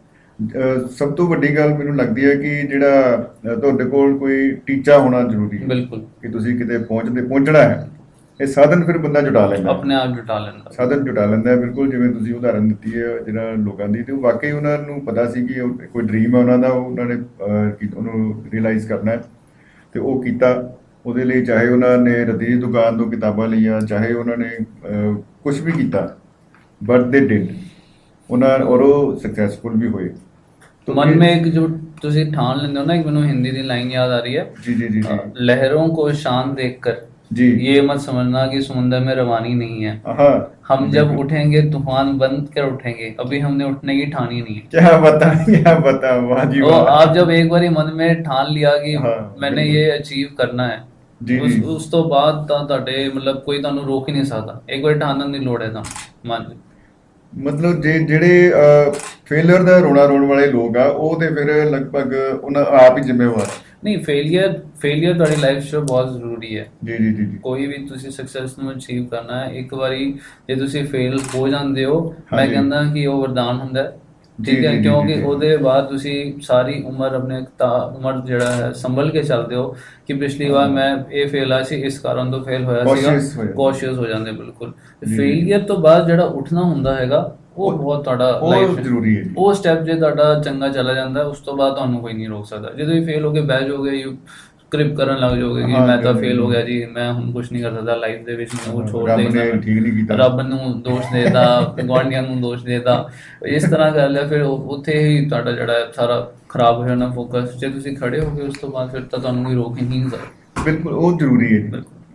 S2: ਸਭ ਤੋਂ ਵੱਡੀ ਗੱਲ ਮੈਨੂੰ ਲੱਗਦੀ ਹੈ ਕਿ ਜਿਹੜਾ ਤੁਹਾਡੇ ਕੋਲ ਕੋਈ ਟੀਚਾ ਹੋਣਾ ਜ਼ਰੂਰੀ ਹੈ
S1: ਬਿਲਕੁਲ
S2: ਕਿ ਤੁਸੀਂ ਕਿਤੇ ਪਹੁੰਚਣਾ ਹੈ। ਇਹ ਸਾਧਨ ਫਿਰ ਬੰਦਾ ਜੁਟਾ ਲੈਂਦਾ ਹੈ।
S1: ਆਪਣੇ ਆਪ ਜੁਟਾ ਲੈਂਦਾ।
S2: ਸਾਧਨ ਜੁਟਾ ਲੈਂਦਾ ਹੈ, ਬਿਲਕੁਲ ਜਿਵੇਂ ਤੁਸੀਂ ਉਦਾਹਰਨ ਦਿੱਤੀ ਹੈ ਜਿਹੜਾ ਲੋਕਾਂ ਦੀ, ਤੇ ਉਹ ਵਾਕਈ ਉਹਨਾਂ ਨੂੰ ਪਤਾ ਸੀ ਕਿ ਕੋਈ ਡ੍ਰੀਮ ਹੈ ਉਹਨਾਂ ਦਾ, ਉਹਨਾਂ ਨੇ ਉਹਨੂੰ ਰਿਅਲਾਈਜ਼ ਕਰਨਾ ਹੈ ਤੇ ਉਹ ਕੀਤਾ। ਉਹਦੇ ਲਈ ਚਾਹੇ ਉਹਨਾਂ ਨੇ ਰੱਦੀ ਦੀ ਦੁਕਾਨ ਤੋਂ ਕਿਤਾਬਾਂ ਲਈਆਂ, ਚਾਹੇ ਉਹਨਾਂ ਨੇ ਕੁਝ ਵੀ ਕੀਤਾ, ਬਟ ਦੇ ਡਿਡ ਉਹਨਾਂ, ਔਰ ਉਹ ਸਕਸੈਸਫੁਲ ਵੀ ਹੋਏ।
S1: मन में एक जो तुसी ठान लेंदे हो ना, एक मैनू हिंदी दी लाइन याद आ रही है,
S2: जी जी जी जी
S1: लहरों को शान देखकर
S2: जी
S1: ये मत समझना कि समुंदर में रवानी नहीं है।
S2: हाँ,
S1: हम जब उठेंगे तूफान बंद कर उठेंगे, अभी हमने उठने की ठानी नहीं है।
S2: क्या बता, वाह जी
S1: तो
S2: वाह।
S1: आप जब एक बारी मन में ठान लिया कि
S2: हाँ,
S1: मैंने
S2: बिल्कुल।
S1: ये अचीव करना है,
S2: जी, जी।
S1: ਉਸ ਤੋਂ ਬਾਅਦ ਤਾਂ ਤੁਹਾਡੇ ਮਤਲਬ ਕੋਈ ਤੁਹਾਨੂੰ ਰੋਕ ਹੀ ਨਹੀਂ ਸਕਦਾ। ਇੱਕ ਵਾਰੀ ਠਾਣਨ ਦੀ ਲੋੜ ਹੈ ਤਾਂ ਮਨ 'ਚ।
S2: ਮਤਲਬ ਜਿਹੜੇ ਫੇਲਿਅਰ ਦਾ ਰੋਣਾ ਰੋਣ ਵਾਲੇ ਲੋਕ ਆ, ਉਹ ਤੇ ਫਿਰ ਲਗਭਗ ਉਹਨਾਂ ਆਪ ਹੀ ਜ਼ਿੰਮੇਵਾਰ।
S1: ਨਹੀਂ, ਫੇਲਿਅਰ ਤੁਹਾਡੀ ਲਾਈਫ 'ਚ ਬਹੁਤ ਜ਼ਰੂਰੀ ਹੈ।
S2: ਜੀ ਜੀ ਜੀ ਜੀ
S1: ਕੋਈ ਵੀ ਤੁਸੀਂ ਸਕਸੈਸ ਨੂੰ ਅਚੀਵ ਕਰਨਾ ਹੈ, ਇੱਕ ਵਾਰੀ ਜੇ ਤੁਸੀਂ ਫੇਲ ਹੋ ਜਾਂਦੇ ਹੋ, ਮੈਂ
S2: ਹਾਂਜੀ।
S1: ਕਹਿੰਦਾ ਕਿ ਉਹ ਵਰਦਾਨ ਹੁੰਦਾ ਹੈ।
S2: ਜੀ,
S1: ਠੀਕ ਹੈ,
S2: ਜੀ, ਜੀ,
S1: ਕਿਉਂਕਿ
S2: ਜੀ।
S1: ਉਹਦੇ ਬਾਅਦ ਤੁਸੀਂ ਸਾਰੀ ਉਮਰ ਆਪਣੇ ਉਮਰ ਜਿਹੜਾ ਹੈ ਸੰਭਲ ਕੇ ਚੱਲਦੇ ਹੋ ਕਿ ਪਿਛਲੀ ਵਾਰ ਮੈਂ ਇਹ ਫੇਲ ਆ ਸੀ, ਇਸ ਕਾਰਨ ਤੋਂ ਫੇਲ ਹੋਇਆ ਸੀਗਾ,
S2: Cautious ਹੋ ਜਾਂਦੇ।
S1: ਕੌਸ਼ੀਅਸ ਹੋ ਜਾਂਦੇ ਬਿਲਕੁਲ।
S2: ਜੀ।
S1: ਫੇਲਿਅਰ ਤੋਂ ਬਾਅਦ ਜਿਹੜਾ ਉੱਠਣਾ ਹੁੰਦਾ ਹੈਗਾ, ਉਹ ਬਹੁਤ ਤੁਹਾਡਾ
S2: ਉਹ
S1: ਲਾਈਫ
S2: ਜ਼ਰੂਰੀ ਹੈ ਜੀ।
S1: ਉਹ ਸਟੈਪ ਜੇ ਤੁਹਾਡਾ ਚੰਗਾ ਚਲਾ ਜਾਂਦਾ, ਉਸ ਤੋਂ ਬਾਅਦ ਤੁਹਾਨੂੰ ਕੋਈ ਨਹੀਂ ਰੋਕ ਸਕਦਾ। ਜਦੋਂ ਵੀ ਫੇਲ ਹੋ ਕੇ ਬਹਿ ਜਾਓਗੇ, ਕ੍ਰਿਪ ਕਰਨ ਲੱਗ ਜਾਓਗੇ ਕਿ
S2: ਹਾਂ,
S1: ਮੈਂ ਤਾਂ
S2: ਜੀ,
S1: ਫੇਲ ਹੋ
S2: ਜੀ।
S1: ਗਿਆ ਜੀ, ਮੈਂ ਹੁਣ ਕੁਝ ਨਹੀਂ ਕਰ ਸਕਦਾ ਲਾਈਫ ਦੇ ਵਿੱਚ, ਮੈਨੂੰ ਉਹ ਛੋੜ
S2: ਰੱਬ
S1: ਦੇਣਾ,
S2: ਨੇ ਠੀਕ ਨਹੀਂ ਕੀਤਾ।
S1: ਰੱਬ ਨੂੰ ਦੋਸ਼ ਦੇਦਾ, ਗੁਆਂਢੀਆਂ ਨੂੰ ਦੋਸ਼ ਦੇਦਾ, ਇਸ ਤਰ੍ਹਾਂ ਕਰ ਲਿਆ, ਫਿਰ ਉੱਥੇ ਹੀ ਤੁਹਾਡਾ ਜਿਹੜਾ ਹੈ ਸਾਰਾ ਖਰਾਬ ਹੋ ਜਾਣਾ ਫੋਕਸ। ਜੇ ਤੁਸੀਂ ਖੜੇ ਹੋ ਗਏ ਉਸ ਤੋਂ ਬਾਅਦ, ਫਿਰ ਤਾਂ ਤੁਹਾਨੂੰ ਕੋਈ ਰੋਕ ਹੀ ਨਹੀਂ ਸਕਦਾ।
S2: ਬਿਲकुल ਉਹ ਜ਼ਰੂਰੀ है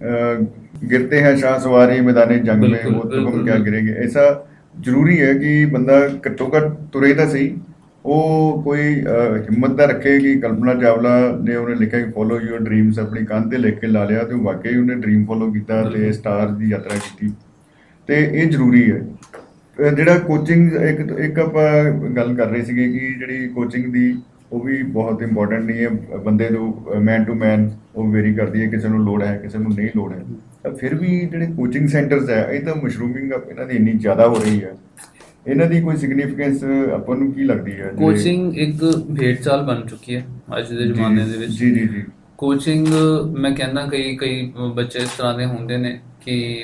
S2: जी। गिरते हैं शाह सवारी मैदान जंग में,
S1: बिल्कुल,
S2: वो तो हम
S1: बिल्कुल,
S2: क्या
S1: बिल्कुल।
S2: गिरेंगे। ऐसा ਜ਼ਰੂਰੀ ਹੈ ਕਿ ਬੰਦਾ ਘੱਟੋ ਘੱਟ ਤੁਰੇ ਤਾਂ ਸਹੀ। ਉਹ ਕੋਈ ਹਿੰਮਤ ਦਾ ਰੱਖੇ ਕਿ ਕਲਪਨਾ ਚਾਵਲਾ ਨੇ ਉਹਨੇ ਲਿਖਿਆ ਕਿ ਫੋਲੋ ਯੂਰ ਡ੍ਰੀਮਸ, ਆਪਣੀ ਕੰਧ ਤੇ ਲਿਖ ਕੇ ਲਾ ਲਿਆ, ਤੇ ਉਹ ਵਾਕਈ ਉਹਨੇ ਡ੍ਰੀਮ ਫੋਲੋ ਕੀਤਾ ਤੇ ਸਟਾਰ ਦੀ ਯਾਤਰਾ ਕੀਤੀ। ਤੇ ਇਹ ਜ਼ਰੂਰੀ ਹੈ। ਜਿਹੜਾ ਕੋਚਿੰਗ ਇੱਕ ਆਪਾਂ ਗੱਲ ਕਰ ਰਹੇ ਸੀਗੇ ਕਿ ਜਿਹੜੀ ਕੋਚਿੰਗ ਦੀ ਉਹ ਵੀ ਬਹੁਤ ਇੰਪੋਰਟੈਂਟ ਨਹੀਂ ਹੈ। ਬੰਦੇ ਨੂੰ ਮੈਨ ਟੂ ਮੈਨ ਉਹ ਵੇਰੀ ਕਰਦੀ ਹੈ, ਕਿਸੇ ਨੂੰ ਲੋੜ ਹੈ, ਕਿਸੇ ਨੂੰ ਨਹੀਂ ਲੋੜ ਹੈ। ਤਾਂ ਫਿਰ ਵੀ ਜਿਹੜੇ ਕੋਚਿੰਗ ਸੈਂਟਰਸ ਹੈ, ਇਹ ਤਾਂ ਮਸ਼ਰੂਮਿੰਗ ਇਹਨਾਂ ਦੀ ਇੰਨੀ ਜ਼ਿਆਦਾ ਹੋ ਰਹੀ ਹੈ, ਇਹਨਾਂ ਦੀ ਕੋਈ ਸਿਗਨੀਫੀਕੈਂਸ ਆਪਾਂ ਨੂੰ ਕੀ ਲੱਗਦੀ ਹੈ?
S1: ਕੋਚਿੰਗ ਇੱਕ ਭੇਡ ਚਾਲ ਬਣ ਚੁੱਕੀ ਹੈ ਅੱਜ ਦੇ ਜ਼ਮਾਨੇ ਦੇ ਵਿੱਚ।
S2: ਜੀ ਜੀ ਜੀ।
S1: ਕੋਚਿੰਗ ਮੈਂ ਕਹਿੰਦਾ ਕਈ ਬੱਚੇ ਇਸ ਤਰ੍ਹਾਂ ਦੇ ਹੁੰਦੇ ਨੇ ਕਿ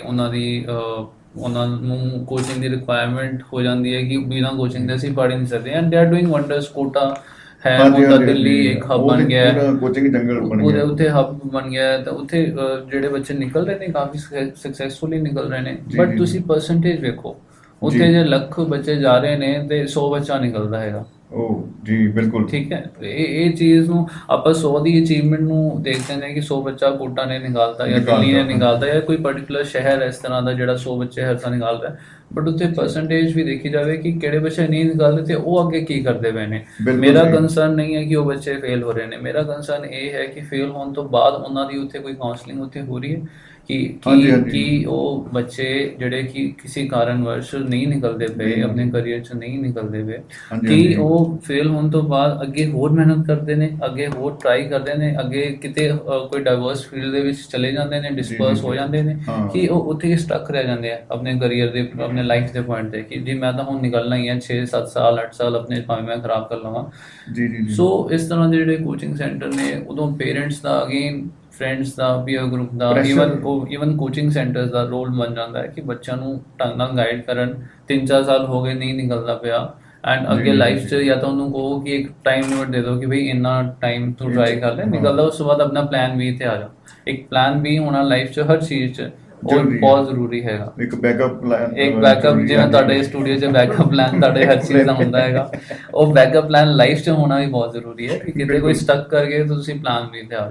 S1: ਉਹਨਾਂ ਨੂੰ ਕੋਚਿੰਗ ਦੀ ਰਿਕੁਆਇਰਮੈਂਟ ਹੋ ਜਾਂਦੀ ਹੈ ਕਿ ਬਿਨਾਂ ਕੋਚਿੰਗ ਦੇ ਅਸੀਂ ਪੜ੍ਹ ਹੀ ਨਹੀਂ ਸਕਦੇ। And they are doing wonders. Quota ਹੈ, ਉਹਦਾ ਦਿੱਲੀ ਇੱਕ ਹੱਬ ਬਣ ਗਿਆ ਹੈ,
S2: ਕੋਚਿੰਗ ਜੰਗਲ ਬਣ
S1: ਉਹਦੇ
S2: ਗਿਆ,
S1: ਉੱਥੇ ਹੱਬ ਬਣ ਗਿਆ ਹੈ। ਤਾਂ ਉੱਥੇ ਜਿਹੜੇ ਬੱਚੇ ਨਿਕਲ ਰਹੇ ਨੇ ਕਾਫੀ ਸਕਸੈਸਫੁਲੀ ਨਿਕਲ ਰਹੇ ਨੇ।
S2: ਜੀ,
S1: ਬਟ
S2: ਜੀ,
S1: ਤੁਸੀਂ ਪਰਸੈਂਟੇਜ ਵੇਖੋ, ਉੱਥੇ
S2: ਜੀ।
S1: ਜੇ ਲੱਖ ਬੱਚੇ ਜਾ ਰਹੇ ਨੇ ਤੇ 100 ਬੱਚਾ ਨਿਕਲਦਾ ਹੈਗਾ।
S2: ਉਹ ਜੀ ਬਿਲਕੁਲ
S1: ਠੀਕ ਹੈ, ਇਹ ਚੀਜ਼ ਨੂੰ ਆਪਾਂ 100 ਦੀ ਅਚੀਵਮੈਂਟ ਨੂੰ ਦੇਖਦੇ ਨੇ ਕਿ 100 ਬੱਚਾ ਕੋਟਾ ਨੇ ਨਿਕਾਲਤਾ ਜਾਂ ਦਿੱਲੀ ਨੇ ਨਿਕਾਲਤਾ ਜਾਂ ਕੋਈ ਪਰਟੀਕੂਲਰ ਸ਼ਹਿਰ ਇਸ ਤਰ੍ਹਾਂ ਦਾ ਜਿਹੜਾ 100 ਬੱਚੇ ਹਰ ਸਾਲ ਨਿਕਾਲ ਰਿਹਾ। ਬਟ ਉੱਥੇ ਪਰਸੈਂਟੇਜ ਵੀ ਦੇਖੀ ਜਾਵੇ ਕਿ ਕਿਹੜੇ ਬੱਚੇ ਨਹੀਂ ਨਿਕਾਲਦੇ ਤੇ ਉਹ ਅੱਗੇ ਕੀ ਕਰਦੇ ਪਏ ਨੇ।
S2: ਬਿਲਕੁਲ
S1: ਮੇਰਾ
S2: ਸਹੀ।
S1: ਕੰਸਰਨ ਨਹੀਂ ਹੈ ਕਿ ਉਹ ਬੱਚੇ ਫੇਲ ਹੋ ਰਹੇ ਨੇ, ਮੇਰਾ ਕੰਸਰਨ ਇਹ ਹੈ ਕਿ ਫੇਲ ਹੋਣ ਤੋਂ ਬਾਅਦ ਉਹਨਾਂ ਦੀ ਉੱਥੇ ਕੋਈ ਕਾਉਂਸਲਿੰਗ ਉੱਥੇ ਹੋ ਰਹੀ ਹੈ
S2: ਹਾਂਜੀ, ਹਾਂਜੀ।
S1: ਕਿ ਉਹ ਬੱਚੇ ਜਿਹੜੇ ਕਿ ਕਿਸੇ ਕਾਰਨਵਸ਼ ਨਹੀਂ ਨਿਕਲਦੇ ਪਏ, ਆਪਣੇ ਕਰੀਅਰ 'ਚ ਨਹੀਂ ਨਿਕਲਦੇ ਪਏ,
S2: ਹਾਂਜੀ,
S1: ਕਿ
S2: ਹਾਂਜੀ।
S1: ਉਹ ਫੇਲ ਹੋਣ ਤੋਂ ਬਾਅਦ ਅੱਗੇ ਹੋਰ ਮਿਹਨਤ ਕਰਦੇ ਨੇ, ਅੱਗੇ ਹੋਰ ਟਰਾਈ ਕਰਦੇ ਨੇ, ਅੱਗੇ ਕਿਤੇ ਕੋਈ ਡਾਈਵਰਸ ਫੀਲਡ ਦੇ ਵਿੱਚ ਚਲੇ ਜਾਂਦੇ ਨੇ, ਡਿਸਪਰਸ ਹੋ ਜਾਂਦੇ ਨੇ,
S2: ਹਾਂ।
S1: ਕਿ ਉਹ ਉੱਥੇ ਹੀ ਸਟਕ ਰਹਿ ਜਾਂਦੇ ਆ ਆਪਣੇ ਕਰੀਅਰ ਦੇ, ਆਪਣੇ ਲਾਈਫ ਦੇ ਪੁਆਇੰਟ ਤੇ ਕਿ ਜੀ ਮੈਂ ਤਾਂ ਹੁਣ ਨਿਕਲਣਾ ਹੀ ਹੈ 6-7 ਸਾਲ 8 ਸਾਲ ਆਪਣੇ ਭਾਵੇਂ ਮੈਂ ਖਰਾਬ ਕਰ ਲਵਾਂ।
S2: ਜੀ ਜੀ ਜੀ।
S1: ਸੋ ਇਸ ਤਰ੍ਹਾਂ ਦੇ ਜਿਹੜੇ ਕੋਚਿੰਗ ਸੈਂਟਰ ਨੇ, ਉਦੋਂ ਪੇਰੈਂਟਸ ਦਾ, ਅਗੇਨ ਫਰੈਂਡਸ ਦਾ, ਪੀਅਰ ਗਰੁੱਪ ਦਾ, ਈਵਨ ਕੋਚਿੰਗ ਸੈਂਟਰਸ ਦਾ ਰੋਲ ਬਣ ਜਾਂਦਾ ਹੈ ਕਿ ਬੱਚਿਆਂ ਨੂੰ ਢੰਗ ਨਾਲ ਗਾਈਡ ਕਰਨ। 3-4 ਸਾਲ ਹੋ ਗਏ ਨਹੀਂ ਨਿਕਲਦਾ ਪਿਆ, ਐਂਡ ਅੱਗੇ
S2: ਜੀ,
S1: ਲਾਈਫ
S2: ਜੀ।
S1: 'ਚ ਜਾਂ ਤਾਂ ਉਹਨੂੰ ਕਹੋ ਕਿ ਇੱਕ ਟਾਈਮ ਲਿਮਿਟ ਦੇ ਦਿਓ ਕਿ ਬਈ ਇੰਨਾ ਟਾਈਮ ਤੂੰ ਟਰਾਈ ਕਰ ਲੈ, ਨਿਕਲਦਾ ਉਸ ਤੋਂ ਬਾਅਦ ਆਪਣਾ ਪਲਾਨ B ਤੇ ਆ ਜਾ। ਇੱਕ ਪਲਾਨ B ਹੋਣਾ ਲਾਈਫ 'ਚ ਹਰ ਚੀਜ਼ 'ਚ ਉਹ
S2: ਜ਼ਰੂਰੀ ਹੈ।
S1: ਬਹੁਤ ਜ਼ਰੂਰੀ ਹੈਗਾ।
S2: ਇੱਕ ਬੈਕਅਪ ਪਲਾਨ,
S1: ਇੱਕ ਬੈਕਅਪ, ਜਿਵੇਂ ਤੁਹਾਡੇ ਸਟੂਡੀਓ 'ਚ ਬੈਕਅਪ ਪਲਾਨ ਤੁਹਾਡੇ ਹਰ ਚੀਜ਼ ਦਾ ਹੁੰਦਾ ਹੈਗਾ, ਉਹ ਬੈਕਅਪ ਪਲਾਨ ਲਾਈਫ 'ਚ ਹੋਣਾ ਵੀ ਬਹੁਤ ਜ਼ਰੂਰੀ ਹੈ ਕਿ ਕਿਤੇ ਕੋਈ ਸਟਕ ਕਰ ਗਏ ਤਾਂ ਤੁਸੀਂ ਪਲਾਨ B ਤੇ ਆ ਜਾਓ।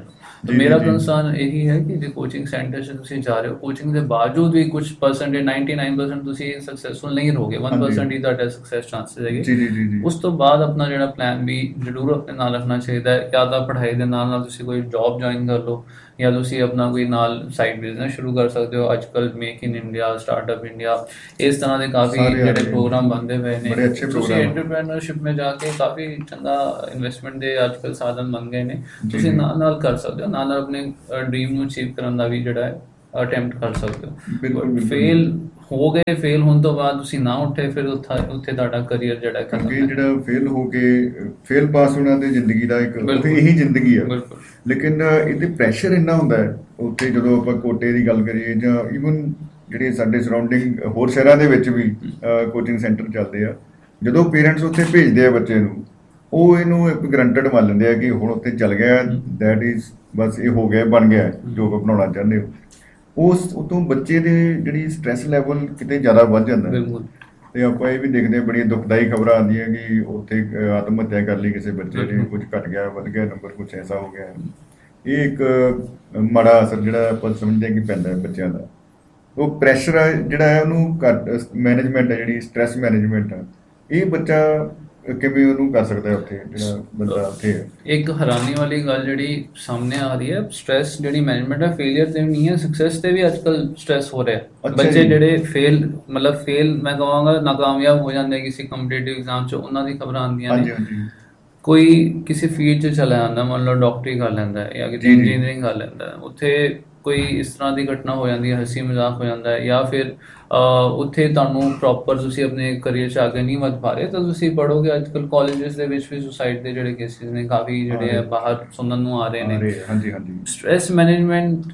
S1: तो
S2: जी,
S1: मेरा
S2: जी, जी।
S1: कंसर्न यही है कि जो कोचिंग सेंटर से ਤੁਸੀਂ ਜਾ ਰਹੇ ਹੋ ਕੋਚਿੰਗ ਦੇ ਬਾਵਜੂਦ ਵੀ ਕੁਝ ਪਰਸੈਂਟੇਜ 99% ਤੁਸੀਂ ਸਕਸੈਸਫੁਲ ਨਹੀਂ ਰਹੋਗੇ 1% ਹੀ ਤੁਹਾਡਾ ਸਕਸੈਸ ਚਾਂਸਸ ਹੈਗੇ।
S2: ਜੀ ਜੀ ਜੀ ਜੀ
S1: ਉਸ ਤੋਂ ਬਾਅਦ ਆਪਣਾ ਜਿਹੜਾ ਪਲਾਨ ਵੀ ਜ਼ਰੂਰ ਆਪਣੇ ਨਾਲ ਰੱਖਣਾ ਚਾਹੀਦਾ ਹੈ। ਜਾਂ ਤਾਂ ਪੜ੍ਹਾਈ ਦੇ ਨਾਲ ਨਾਲ ਤੁਸੀਂ ਕੋਈ ਜੌਬ ਜੁਆਇਨ ਕਰ ਲਓ ਜਾਂ ਤੁਸੀਂ ਆਪਣਾ ਕੋਈ ਨਾਲ ਸਾਈਡ ਬਿਜ਼ਨਸ ਸ਼ੁਰੂ ਕਰ ਸਕਦੇ ਹੋ। ਅੱਜ ਕੱਲ੍ਹ make in India, startup India, ਇਸ ਤਰ੍ਹਾਂ ਦੇ ਕਾਫੀ
S2: ਸਾਰੇ ਆ
S1: ਜਿਹੜੇ
S2: ਰਹੇ
S1: ਪ੍ਰੋਗਰਾਮ ਬਣਦੇ ਪਏ ਨੇ।
S2: ਬੜੇ ਅੱਛੇ
S1: ਤੁਸੀਂ
S2: ਪ੍ਰੋਗਰਾਮ ਆ।
S1: ਐਂਟਰਪ੍ਰੈਨਰਸ਼ਿਪ में जाके काफ़ी चंगा ਇਨਵੈਸਟਮੈਂਟ ਦੇ ਅੱਜ ਕੱਲ੍ਹ ਸਾਧਨ ਬਣ ਗਏ ਨੇ।
S2: ਜੀ,
S1: ਤੁਸੀਂ
S2: ਜੀ।
S1: ਨਾਲ ਨਾਲ ਕਰ ਸਕਦੇ ਹੋ, ਨਾਲ ਨਾਲ ਆਪਣੇ ਡ੍ਰੀਮ ਨੂੰ ਅਚੀਵ ਕਰਨ ਦਾ ਵੀ ਜਿਹੜਾ ਹੈ ਅਟੈਂਪਟ ਕਰ ਸਕਦੇ
S2: ਬਿਲਕੁਲ,
S1: ਹੋ।
S2: ਬਿਲਕੁਲ।
S1: ਫੇਲ ਹੋ ਗਏ, ਫੇਲ ਹੋਣ ਤੋਂ ਬਾਅਦ ਤੁਸੀਂ ਨਾ ਉੱਠੇ, ਫਿਰ ਉੱਥੇ ਤੁਹਾਡਾ ਕਰੀਅਰ ਜਿਹੜਾ ਹੈ ਖਤਮ
S2: ਕਿਉਂਕਿ
S1: ਹੈ।
S2: ਜਿਹੜਾ ਫੇਲ ਹੋ ਕੇ ਫੇਲ ਪਾਸ ਹੋਣਾ ਤੇ ਜ਼ਿੰਦਗੀ ਦਾ ਇੱਕ
S1: ਬਿਲਕੁਲ।
S2: ਇਹੀ ਜ਼ਿੰਦਗੀ ਆ।
S1: ਬਿਲਕੁਲ।
S2: ਲੇਕਿਨ ਇਹਦੇ ਪ੍ਰੈਸ਼ਰ ਇੰਨਾ ਹੁੰਦਾ ਹੈ ਉੱਥੇ, ਜਦੋਂ ਆਪਾਂ ਕੋਟੇ ਦੀ ਗੱਲ ਕਰੀਏ ਜਾਂ ਈਵਨ ਜਿਹੜੇ ਸਾਡੇ ਸਰਾਊਂਡਿੰਗ ਹੋਰ ਸ਼ਹਿਰਾਂ ਦੇ ਵਿੱਚ ਵੀ ਕੋਚਿੰਗ ਸੈਂਟਰ ਚੱਲਦੇ ਆ, ਜਦੋਂ ਪੇਰੈਂਟਸ ਉੱਥੇ ਭੇਜਦੇ ਆ ਬੱਚੇ ਨੂੰ, ਉਹ ਇਹਨੂੰ ਇੱਕ ਗਰੰਟਡ ਮੰਨ ਲੈਂਦੇ ਆ ਕਿ ਹੁਣ ਉੱਥੇ ਚੱਲ ਗਿਆ, ਦੈਟ ਇਜ਼ ਬਸ ਇਹ ਹੋ ਗਿਆ, ਬਣ ਗਿਆ ਜੋ ਆਪ ਬਣਾਉਣਾ ਚਾਹੁੰਦੇ ਹੋ। ਉਸ ਉਤੋਂ ਬੱਚੇ ਦੇ ਜਿਹੜੀ ਸਟ੍ਰੈਸ ਲੈਵਲ ਕਿਤੇ ਜ਼ਿਆਦਾ ਵੱਧ ਜਾਂਦਾ ਹੈ।
S1: ਬਿਲਕੁਲ।
S2: ਤੇ ਆਪਾਂ ਇਹ ਵੀ ਦੇਖਦੇ ਹਾਂ, ਬੜੀਆਂ ਦੁਖਦਾਈ ਖਬਰਾਂ ਆਉਂਦੀਆਂ ਕਿ ਉੱਥੇ ਆਤਮ ਹੱਤਿਆ ਕਰ ਲਈ ਕਿਸੇ ਬੱਚੇ ਨੇ, ਕੁਝ ਘਟ ਗਿਆ, ਵੱਧ ਗਿਆ ਨੰਬਰ, ਕੁਝ ਐਸਾ ਹੋ ਗਿਆ। ਇਹ ਇੱਕ ਮਾੜਾ ਅਸਰ ਜਿਹੜਾ ਆਪਾਂ ਸਮਝਦੇ ਹਾਂ ਕਿ ਪੈਂਦਾ ਹੈ ਬੱਚਿਆਂ ਦਾ। ਉਹ ਪ੍ਰੈਸ਼ਰ ਹੈ ਜਿਹੜਾ ਹੈ ਉਹਨੂੰ ਘੱਟ ਮੈਨੇਜਮੈਂਟ ਹੈ, ਜਿਹੜੀ ਸਟ੍ਰੈਸ ਮੈਨੇਜਮੈਂਟ ਹੈ, ਇਹ ਬੱਚਾ ਕਿਵੇਂ ਉਹਨੂੰ ਕਰ ਸਕਦਾ ਹੈ ਉੱਥੇ, ਜਿਹੜਾ ਬੰਦਾ ਉੱਥੇ ਹੈ।
S1: ਇੱਕ ਹੈਰਾਨੀ ਵਾਲੀ ਗੱਲ ਜਿਹੜੀ ਸਾਹਮਣੇ ਆ ਰਹੀ ਹੈ, ਸਟ੍ਰੈਸ ਜਿਹੜੀ ਮੈਨੇਜਮੈਂਟ ਹੈ, ਫੇਲਿਅਰ ਤੇ ਵੀ ਨਹੀਂ ਹੈ, ਸਕਸੈਸ ਤੇ ਵੀ ਅੱਜ ਕੱਲ੍ਹ ਸਟ੍ਰੈਸ ਹੋ ਰਿਹਾ ਹੈ।
S2: ਅੱਛਾ
S1: ਬੱਚੇ
S2: ਜੀ।
S1: ਜਿਹੜੇ ਫੇਲ ਮੈਂ ਕਹਾਂਗਾ ਨਾਕਾਮਯਾਬ ਹੋ ਜਾਂਦੇ ਕਿਸੇ ਕੰਪੀਟੀਟਿਵ ਐਗਜ਼ਾਮ 'ਚ, ਉਹਨਾਂ ਦੀ ਖਬਰਾਂ ਆਉਂਦੀਆਂ
S2: ਹਾਂਜੀ
S1: ਨੇ।
S2: ਹਾਂਜੀ
S1: ਕੋਈ ਕਿਸੇ ਫੀਲਡ 'ਚ ਚਲਾ ਜਾਂਦਾ, ਮੰਨ ਲਓ ਡਾਕਟਰੀ ਕਰ ਲੈਂਦਾ ਹੈ ਜਾਂ ਕਿਤੇ
S2: ਜੀ, ਜੀ।
S1: ਇੰਜੀਨੀਅਰਿੰਗ ਕਰ ਲੈਂਦਾ ਹੈ, ਉੱਥੇ ਕੋਈ ਇਸ ਤਰ੍ਹਾਂ ਦੀ ਘਟਨਾ ਹੋ ਜਾਂਦੀ ਹੈ, ਹੱਸੀ ਮਜ਼ਾਕ ਹੋ ਜਾਂਦਾ ਹੈ, ਜਾਂ ਫਿਰ ਉੱਥੇ ਤੁਹਾਨੂੰ ਪ੍ਰੋਪਰ ਤੁਸੀਂ ਆਪਣੇ ਕਰੀਅਰ 'ਚ ਅੱਗੇ ਨਹੀਂ ਵੱਧ ਪਾ ਰਹੇ, ਤਾਂ ਤੁਸੀਂ ਪੜ੍ਹੋਗੇ। ਅੱਜ ਕੱਲ੍ਹ ਕਾਲਜਿਸ ਦੇ ਵਿੱਚ ਵੀ ਸੁਸਾਈਡ ਦੇ ਜਿਹੜੇ ਕੇਸਿਸ ਨੇ ਕਾਫੀ ਜਿਹੜੇ ਹੈ ਬਾਹਰ ਸੁਣਨ ਨੂੰ ਆ ਰਹੇ ਨੇ।
S2: ਹਾਂਜੀ ਹਾਂਜੀ
S1: ਸਟ੍ਰੈਸ ਮੈਨੇਜਮੈਂਟ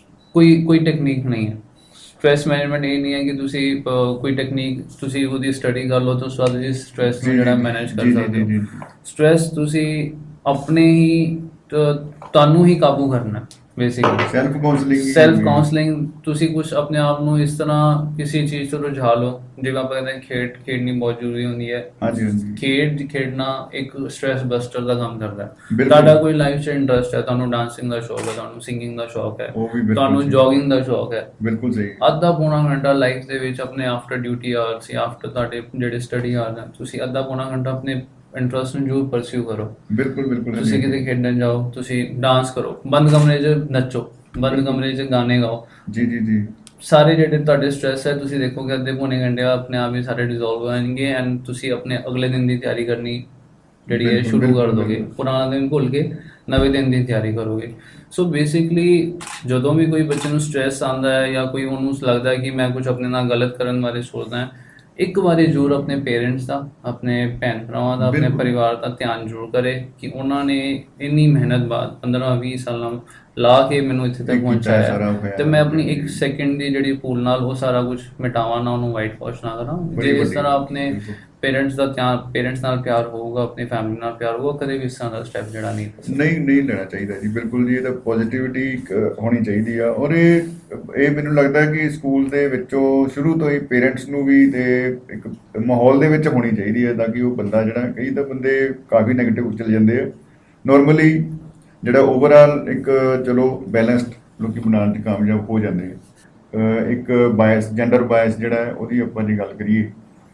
S1: ਕੋਈ ਟੈਕਨੀਕ ਨਹੀਂ ਹੈ। ਸਟ੍ਰੈਸ ਮੈਨੇਜਮੈਂਟ ਇਹ ਨਹੀਂ ਹੈ ਕਿ ਤੁਸੀਂ ਕੋਈ ਟੈਕਨੀਕ ਤੁਸੀਂ ਉਹਦੀ ਸਟੱਡੀ ਕਰ ਲਓ ਤਾਂ ਉਸ ਤੋਂ ਬਾਅਦ ਤੁਸੀਂ ਸਟ੍ਰੈਸ ਨੂੰ ਜਿਹੜਾ ਮੈਨੇਜ ਕਰ ਸਕਦੇ ਹੋ। ਸਟ੍ਰੈਸ ਤੁਸੀਂ ਆਪਣੇ ਹੀ ਤੁਹਾਨੂੰ ਹੀ ਕਾਬੂ ਕਰਨਾ ਬੇਸਿਕਲੀ। ਸੈਲਫ ਕਾਉਂਸਲਿੰਗ ਤੁਸੀਂ ਕੁਝ ਆਪਣੇ ਆਪ ਨੂੰ ਇਸ ਤਰ੍ਹਾਂ ਕਿਸੇ ਚੀਜ਼ ਤੋਂ ਰੁਝਾ ਲਓ, ਜਿਵੇਂ ਆਪਾਂ ਕਹਿੰਦੇ ਖੇਡਣੀ ਬਹੁਤ ਜ਼ਰੂਰੀ ਹੁੰਦੀ ਹੈ।
S2: ਹਾਂਜੀ ਹਾਂਜੀ
S1: ਖੇਡਣਾ ਇੱਕ ਸਟ੍ਰੈਸ ਬਸਟਰ ਦਾ ਕੰਮ ਕਰਦਾ ਹੈ।
S2: ਬਿਲਕੁਲ।
S1: ਤੁਹਾਡਾ ਕੋਈ ਲਾਈਫ 'ਚ ਇੰਟਰਸਟ ਹੈ, ਤੁਹਾਨੂੰ ਡਾਂਸਿੰਗ ਦਾ ਸ਼ੌਕ ਹੈ, ਤੁਹਾਨੂੰ ਸਿੰਗਿੰਗ ਦਾ ਸ਼ੌਕ ਹੈ,
S2: ਉਹ ਵੀ ਬਿਲਕੁਲ
S1: ਤੁਹਾਨੂੰ
S2: ਸਹੀ।
S1: ਜੋਗਿੰਗ ਦਾ ਸ਼ੌਕ ਹੈ,
S2: ਬਿਲਕੁਲ ਸਹੀ।
S1: ਅੱਧਾ ਪੌਣਾ ਘੰਟਾ ਲਾਈਫ ਦੇ ਵਿੱਚ ਆਪਣੇ ਆਫਟਰ ਡਿਊਟੀ ਆਵਰਸ ਜਾਂ ਆਫਟਰ ਤੁਹਾਡੇ ਜਿਹੜੇ ਸਟੱਡੀ ਆਵਰਸ ਹਨ, ਤੁਸੀਂ ਅੱਧਾ ਪੌਣਾ ਘੰਟਾ ਆਪਣੇ ਇੰਟਰਸਟ ਨੂੰ ਜ਼ਰੂਰ ਪਰਸਿਊ ਕਰੋ।
S2: ਬਿਲਕੁਲ ਬਿਲਕੁਲ।
S1: ਤੁਸੀਂ ਕਿਤੇ ਖੇਡਣ ਜਾਓ, ਤੁਸੀਂ ਡਾਂਸ ਕਰੋ, ਬੰਦ ਕਮਰੇ 'ਚ ਨੱਚੋ, ਬੰਦ ਕਮਰੇ 'ਚ ਗਾਣੇ ਗਾਓ।
S2: ਜੀ ਜੀ ਜੀ।
S1: ਸਾਰੇ ਜਿਹੜੇ ਤੁਹਾਡੇ ਸਟ੍ਰੈਸ ਹੈ, ਤੁਸੀਂ ਦੇਖੋਗੇ ਅੱਧੇ ਪੌਣੇ ਘੰਟੇ ਆਪਣੇ ਆਪ ਹੀ ਸਾਰੇ ਡਿਜ਼ੋਲਵ ਹੋ ਜਾਣਗੇ ਐਂਡ ਤੁਸੀਂ ਆਪਣੇ ਅਗਲੇ ਦਿਨ ਦੀ ਤਿਆਰੀ ਕਰਨੀ ਜਿਹੜੀ ਹੈ
S2: ਬਿਲਕੁਲ,
S1: ਸ਼ੁਰੂ ਕਰ
S2: ਬਿਲਕੁਲ,
S1: ਦੋਗੇ।
S2: ਬਿਲਕੁਲ।
S1: ਪੁਰਾਣਾ ਦਿਨ ਭੁੱਲ ਕੇ ਨਵੇਂ ਦਿਨ ਦੀ ਤਿਆਰੀ ਕਰੋਗੇ। ਸੋ ਬੇਸਿਕਲੀ ਜਦੋਂ ਵੀ ਕੋਈ ਬੱਚੇ ਨੂੰ ਸਟ੍ਰੈਸ ਆਉਂਦਾ ਹੈ ਜਾਂ ਕੋਈ ਉਹਨੂੰ ਲੱਗਦਾ ਹੈ ਕਿ ਮੈਂ ਕੁਝ ਆਪਣੇ ਨਾਲ ਗਲਤ ਕਰਨ ਬਾਰੇ ਸੋਚਦਾ ਹਾਂ, ਇੱਕ ਵਾਰੀ ਜ਼ਰੂਰ ਆਪਣੇ ਪੇਰੈਂਟਸ ਦਾ, ਆਪਣੇ ਭੈਣ ਭਰਾਵਾਂ ਦਾ, ਆਪਣੇ
S2: ਬਿਲਕੁਲ।
S1: ਪਰਿਵਾਰ ਦਾ ਧਿਆਨ ਜ਼ਰੂਰ ਕਰੇ ਕਿ ਉਹਨਾਂ ਨੇ ਇੰਨੀ ਮਿਹਨਤ ਬਾਅਦ 15-20 ਸਾਲਾਂ ਲਾ ਕੇ ਮੈਨੂੰ ਇੱਥੇ ਤੱਕ ਪਹੁੰਚਾਇਆ ਤੇ ਮੈਂ ਆਪਣੀ ਇੱਕ ਸੈਕਿੰਡ ਦੀ ਜਿਹੜੀ ਭੂਲ ਨਾਲ ਉਹ ਸਾਰਾ ਕੁਝ ਮਿਟਾਵਾਂ ਨਾ, ਉਹਨੂੰ ਵਾਈਟ ਵਾਸ਼ ਨਾ ਕਰਾਂ। ਜੇ ਇਸ ਤਰ੍ਹਾਂ ਆਪਣੇ ਪੇਰੈਂਟਸ ਨਾਲ ਪਿਆਰ ਹੋਊਗਾ, ਆਪਣੀ ਫੈਮਿਲੀ ਨਾਲ ਪਿਆਰ ਹੋਊਗਾ, ਕਦੇ ਵੀ ਇਸ ਤਰ੍ਹਾਂ ਦਾ ਸਟੈਪ ਜਿਹੜਾ
S2: ਨਹੀਂ ਲੈਣਾ ਚਾਹੀਦਾ ਜੀ। ਬਿਲਕੁਲ ਜੀ, ਇਹ ਤਾਂ ਪੋਜ਼ਿਟਿਵਿਟੀ ਹੋਣੀ ਚਾਹੀਦੀ ਆ। ਔਰ ਇਹ ਮੈਨੂੰ ਲੱਗਦਾ ਕਿ ਸਕੂਲ ਦੇ ਵਿੱਚੋਂ ਸ਼ੁਰੂ ਤੋਂ ਹੀ ਪੇਰੈਂਟਸ ਨੂੰ ਵੀ ਤੇ ਇੱਕ ਮਾਹੌਲ ਦੇ ਵਿੱਚ ਹੋਣੀ ਚਾਹੀਦੀ ਹੈ, ਤਾਂ ਕਿ ਉਹ ਬੰਦਾ ਜਿਹੜਾ, ਕਈ ਤਾਂ ਬੰਦੇ ਕਾਫੀ ਨੈਗੇਟਿਵ ਚਲੇ ਜਾਂਦੇ ਆ। ਨੋਰਮਲੀ ਜਿਹੜਾ ਓਵਰਆਲ ਇੱਕ ਚਲੋ ਬੈਲੈਂਸਡ ਲੋਕੀ ਬਣਾਉਣ 'ਚ ਕਾਮਯਾਬ ਹੋ ਜਾਂਦੇ ਆ। ਇੱਕ ਬਾਇਸ, ਜੈਂਡਰ ਬਾਇਸ ਜਿਹੜਾ ਹੈ, ਉਹਦੀ ਆਪਾਂ ਜੇ ਗੱਲ ਕਰੀਏ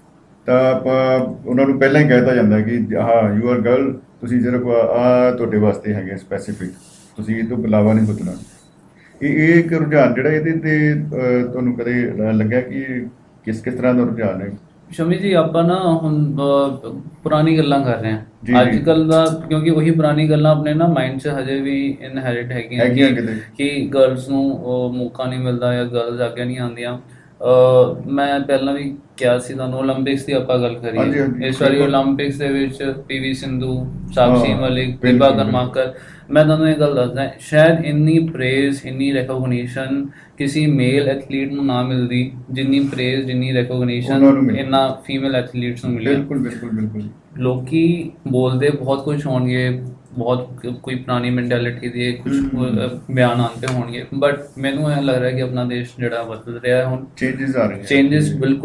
S2: ਤਾਂ ਆਪਾਂ ਉਹਨਾਂ ਨੂੰ ਪਹਿਲਾਂ ਹੀ ਕਹਿ ਦਿੱਤਾ ਜਾਂਦਾ ਕਿ ਹਾਂ ਯੂ ਆਰ ਗਰਲ, ਤੁਸੀਂ ਸਿਰਫ ਤੁਹਾਡੇ ਵਾਸਤੇ ਹੈਗੇ ਸਪੈਸੀਫਿਕ, ਤੁਸੀਂ ਇਹ ਤੋਂ ਇਲਾਵਾ ਨਹੀਂ ਸੋਚਣਾ। ਇਹ ਇੱਕ ਰੁਝਾਨ ਜਿਹੜਾ ਇਹਦੇ ਤੇ ਤੁਹਾਨੂੰ ਕਦੇ ਲੱਗਿਆ ਕਿ ਕਿਸ ਤਰ੍ਹਾਂ ਦਾ ਰੁਝਾਨ ਹੈ?
S1: ਸ਼ਮੀ ਜੀ, ਆਪਾਂ ਨਾ ਹੁਣ ਪੁਰਾਣੀ ਗੱਲਾਂ ਕਰ ਰਹੇ
S2: ਜੀ,
S1: ਹਾਂ ਅੱਜ
S2: ਜੀ।
S1: ਕੱਲ ਦਾ, ਕਿਉਂਕਿ ਉਹੀ ਪੁਰਾਣੀ ਗੱਲਾਂ ਆਪਣੇ ਨਾ ਮਾਈਂਡ 'ਚ ਹਜੇ ਵੀ ਇਨਹੈਰਿਟ ਹੈਗੀਆਂ ਕਿ ਗਰਲਸ ਨੂੰ ਮੌਕਾ ਨਹੀਂ ਮਿਲਦਾ ਜਾਂ ਗਰਲਸ ਅੱਗੇ ਨਹੀਂ ਆਉਂਦੀਆਂ। ਮੈਂ ਪਹਿਲਾਂ ਵੀ ਕਿਹਾ ਸੀ ਤੁਹਾਨੂੰ, ਓਲੰਪਿਕਸ ਦੀ ਆਪਾਂ ਗੱਲ ਕਰੀਏ, ਇਸ ਵਾਰੀ ਓਲੰਪਿਕਸ ਦੇ ਵਿੱਚ PV ਸਿੰਧੂ, ਸਾਕਸ਼ੀ ਮਲਿਕ, ਦੀਪਾ ਕਰਮਾਕਰ, ਮੈਂ ਤੁਹਾਨੂੰ ਇਹ ਗੱਲ ਦੱਸਦਾ, ਸ਼ਾਇਦ ਇੰਨੀ ਪ੍ਰੇਜ਼, ਇੰਨੀ ਰੈਕੋਗਨੀਸ਼ਨ ਕਿਸੇ ਮੇਲ ਐਥਲੀਟ ਨੂੰ ਨਾ ਮਿਲਦੀ ਜਿੰਨੀ ਪ੍ਰੇਜ਼, ਜਿੰਨੀ ਰੈਕੋਗਨੀਸ਼ਨ ਇਹਨਾਂ ਫੀਮੇਲ ਐਥਲੀਟਸ ਨੂੰ ਮਿਲੀ।
S2: ਬਿਲਕੁਲ ਬਿਲਕੁਲ ਬਿਲਕੁਲ।
S1: ਲੋਕੀ ਬੋਲਦੇ ਬਹੁਤ ਕੁਝ ਹੋਣਗੇ, ਬਹੁਤ ਕੋਈ ਪੁਰਾਣੀ ਮੈਂਟੈਲਿਟੀ ਦੇ ਕੁਝ ਬਿਆਨ ਆਉਂਦੇ ਹੋਣਗੇ, ਬਟ ਮੈਨੂੰ ਇਹ ਲੱਗ ਰਿਹਾ ਕਿ ਆਪਣਾ ਦੇਸ਼ ਜਿਹੜਾ ਬਦਲ ਰਿਹਾ ਹੈ ਹੁਣ,
S2: ਚੇਂਜਸ ਆ ਰਹੇ,
S1: ਚੇਂਜਸ ਬਿਲਕੁਲ ਪੋਜ਼ਿਟਿਵ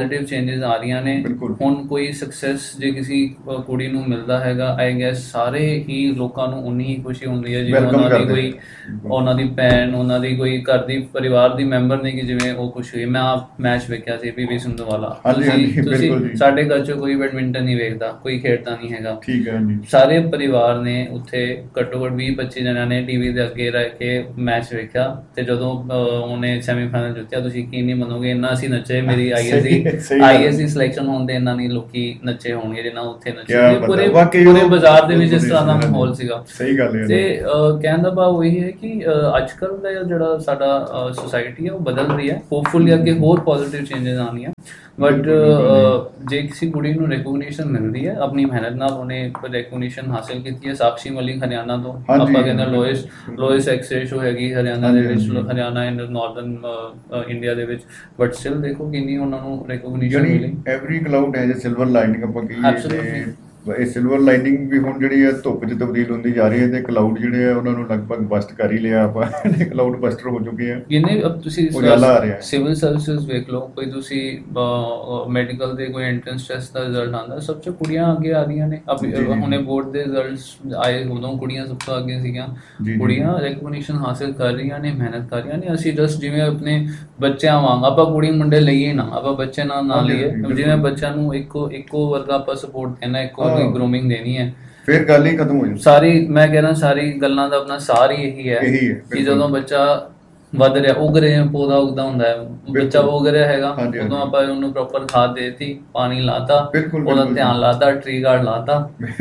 S1: ਪੋਜ਼ਿਟਿਵ ਚੇਂਜਸ ਆ ਰਹੀਆਂ ਨੇ।
S2: ਬਿਲਕੁਲ।
S1: ਹੁਣ ਕੋਈ ਸਕਸੈਸ ਜੇ ਕਿਸੇ ਕੁੜੀ ਨੂੰ ਮਿਲਦਾ ਹੈਗਾ, ਆਈ ਗੈਸ ਸਾਰੇ ਹੀ ਲੋਕਾਂ ਨੂੰ ਉਨੀ ਹੀ ਖੁਸ਼ੀ ਹੁੰਦੀ ਹੈ ਜਿਵੇਂ
S2: Welcome
S1: ਉਹਨਾਂ ਦੀ
S2: ਕਰਦੇ
S1: ਕੋਈ
S2: ਬਿਲਕੁਲ।
S1: ਉਹਨਾਂ ਦੀ ਭੈਣ, ਉਹਨਾਂ ਦੀ ਕੋਈ ਘਰ ਦੀ ਪਰਿਵਾਰ ਦੀ ਮੈਂਬਰ ਨੇ ਕਿ ਜਿਵੇਂ ਉਹ ਖੁਸ਼ ਹੋਈ। ਮੈਂ ਆਪ ਮੈਚ ਵੇਖਿਆ ਸੀ PV ਸਿੰਧੂ ਵਾਲਾ।
S2: ਹਾਂਜੀ, ਹਾਂਜੀ, ਬਿਲਕੁਲ ਜੀ।
S1: ਸਾਡੇ ਘਰ 'ਚ ਕੋਈ ਬੈਡਮਿੰਟਨ ਨਹੀਂ ਵੇਖਦਾ, ਕੋਈ ਖੇਡਦਾ ਨਹੀਂ ਹੈਗਾ।
S2: ਠੀਕ ਹੈ ਜੀ।
S1: ਸਾਰੇ ਪਰਿਵਾਰ ਨੇ ਉੱਥੇ ਘੱਟੋ ਘੱਟ 20-25 ਜਣਿਆਂ ਨੇ ਟੀਵੀ ਦੇ ਅੱਗੇ ਰਹਿ ਕੇ ਮੈਚ ਵੇਖਿਆ ਤੇ ਜਦੋਂ ਉਹਨੇ ਸੈਮੀਫਾਈਨਲ ਜਿੱਤਿਆ, ਤੁਸੀਂ ਯਕੀਨ ਨਹੀਂ ਮੰਨੋਗੇ ਇੰਨਾ ਅਸੀਂ ਨੱਚੇ। ਮੇਰੀ
S2: ਸਹੀ
S1: ਆਈਐਸਸੀ ਸਿਲੈਕਸ਼ਨ ਹੋਣ ਦੇ ਇੰਨਾ ਨਹੀਂ ਲੋਕੀ ਨੱਚੇ ਹੋਣਗੇ ਜਿੰਨਾ ਉੱਥੇ ਨੱਚੇ
S2: ਕਿਆ
S1: ਸੀ।
S2: ਬਾਤ
S1: ਪੂਰੇ
S2: ਹੈ, ਵਾਕਈ
S1: ਪੂਰੇ
S2: ਉਹ
S1: ਬਾਜ਼ਾਰ ਦੇ ਵਿੱਚ ਇਸ
S2: ਬਹੁਤ
S1: ਤਰ੍ਹਾਂ ਦਾ
S2: ਵਧੀਆ
S1: ਮਾਹੌਲ ਸੀਗਾ।
S2: ਸਹੀ ਗੱਲ ਹੈ।
S1: ਤੇ ਕਹਿਣ ਦਾ ਭਾਵ ਉਹੀ ਹੈ ਕਿ ਅੱਜ ਕੱਲ੍ਹ ਦਾ ਜਿਹੜਾ ਸਾਡਾ ਸੋਸਾਇਟੀ ਹੈ ਉਹ ਬਦਲ ਰਹੀ ਹੈ। ਹੋਪਫੁਲੀ ਅੱਗੇ ਹੋਰ ਪੋਜ਼ਿਟਿਵ ਚੇਂਜਸ ਆਉਣੀਆਂ। ਬਟ ਜੇ ਕਿਸੇ ਕੁੜੀ ਨੂੰ ਰਿਕੋਗਨੀਸ਼ਨ ਮਿਲਦੀ ਹੈ ਆਪਣੀ ਮਿਹਨਤ ਨਾਲ, ਉਹਨੇ ਰਿਕੋਗਨੀਸ਼ਨ ਹਾਸਿਲ ਕੀਤੀ ਹੈ। ਸਾਕਸ਼ੀ ਮਲਿਕ ਹਰਿਆਣਾ ਤੋਂ, ਆਪਾਂ ਕਹਿੰਦੇ ਲੋਇਸ ਐਕਸ-ਰੇਸ਼ੋ ਹੈਗੀ ਹਰਿਆਣਾ ਦੇ ਵਿੱਚ, ਹਰਿਆਣਾ ਐਂਡ ਨਾਰਥਰਨ ਇੰਡੀਆ ਦੇ ਵਿੱਚ। ਬਟ ਸਟਿਲ ਦੇਖੋ ਕਿੰਨੀ ਉਹਨਾਂ ਨੂੰ ਰਿਕੋਗਨੀਸ਼ਨ ਮਿਲੀ।
S2: Every cloud has a silver lining ਆਪਾਂ ਕਹੀਏ ਤੇ ਇਹ ਸਿਲਵਰ ਲਾਈਨਿੰਗ ਵੀ ਹੁਣ ਜਿਹੜੀ ਹੈ ਧੁੱਪ 'ਚ ਤਬਦੀਲ ਹੁੰਦੀ ਜਾ ਰਹੀ ਹੈ ਤੇ ਕਲਾਊਡ ਜਿਹੜੇ ਆ ਉਹਨਾਂ ਨੂੰ ਲਗਭਗ ਬਸਟ ਕਰ ਹੀ ਲਿਆ ਆਪਾਂ। ਕਲਾਊਡ ਬਸਟਰ ਹੋ ਚੁੱਕੇ ਆ।
S1: ਜਿੰਨੇ ਤੁਸੀਂ
S2: ਉਜਾਲਾ ਆ ਰਿਹਾ।
S1: ਸਿਵਲ ਸਰਵਿਸਿਜ਼ ਵੇਖ ਲਓ, ਕੋਈ ਤੁਸੀਂ ਮੈਡੀਕਲ ਦੇ ਕੋਈ ਐਂਟਰੈਂਸ ਟੈਸਟ ਦਾ ਰਿਜ਼ਲਟ ਆਉਂਦਾ, ਸਭ 'ਚ ਕੁੜੀਆਂ ਅੱਗੇ ਆ ਰਹੀਆਂ ਨੇ। ਹੁਣੇ ਬੋਰਡ ਦੇ ਰਿਜ਼ਲਟਸ ਆਏ, ਉਦੋਂ ਕੁੜੀਆਂ ਸਭ ਤੋਂ ਅੱਗੇ ਸੀਗੀਆਂ। ਕੁੜੀਆਂ ਰਿਕੋਗਨੀਸ਼ਨ ਹਾਸਿਲ ਕਰ ਰਹੀਆਂ ਨੇ, ਮਿਹਨਤ ਕਰ ਰਹੀਆਂ ਨੇ। ਅਸੀਂ ਜਸਟ ਜਿਵੇਂ ਆਪਣੇ ਬੱਚਿਆਂ ਵਾਂਗ ਆਪਾਂ ਕੁੜੀ ਮੁੰਡੇ ਲਈਏ ਨਾ, ਆਪਾਂ ਬੱਚੇ ਨਾ ਲਈਏ। ਜਿਵੇਂ ਬੱਚਿਆਂ ਨੂੰ ਇੱਕੋ ਵਰਗਾ ਆਪਾਂ ਸਪੋਰਟ ਦੇਣਾ, ਇੱਕੋ ਗਰੂਮਿੰਗ ਦੇਣੀ ਹੈ,
S2: ਫਿਰ ਗੱਲ ਹੀ ਖਤਮ ਹੋ ਜਾਂਦੀ।
S1: ਸਾਰੀ ਮੈਂ ਕਹਿ ਰਿਹਾ ਸਾਰੀ ਗੱਲਾਂ ਦਾ ਆਪਣਾ ਸਾਰ ਹੀ ਇਹੀ ਹੈ ਕਿ ਜਦੋਂ ਬੱਚਾ ਵੱਧ ਰਿਹਾ, ਉਗ ਰਿਹਾ, ਪੌਦਾ ਉੱਗਦਾ ਹੁੰਦਾ ਹੈ, ਬੱਚਾ ਉਗ ਰਿਹਾ ਹੈਗਾ, ਉਦੋਂ ਆਪਾਂ ਉਹਨੂੰ ਪ੍ਰੋਪਰ ਖਾਦ ਦੇਤੀ, ਪਾਣੀ ਲਾਤਾ, ਉਹਦਾ ਧਿਆਨ ਲਾਤਾ, ਟਰੀ ਗਾਰਡ ਲਾਤਾ,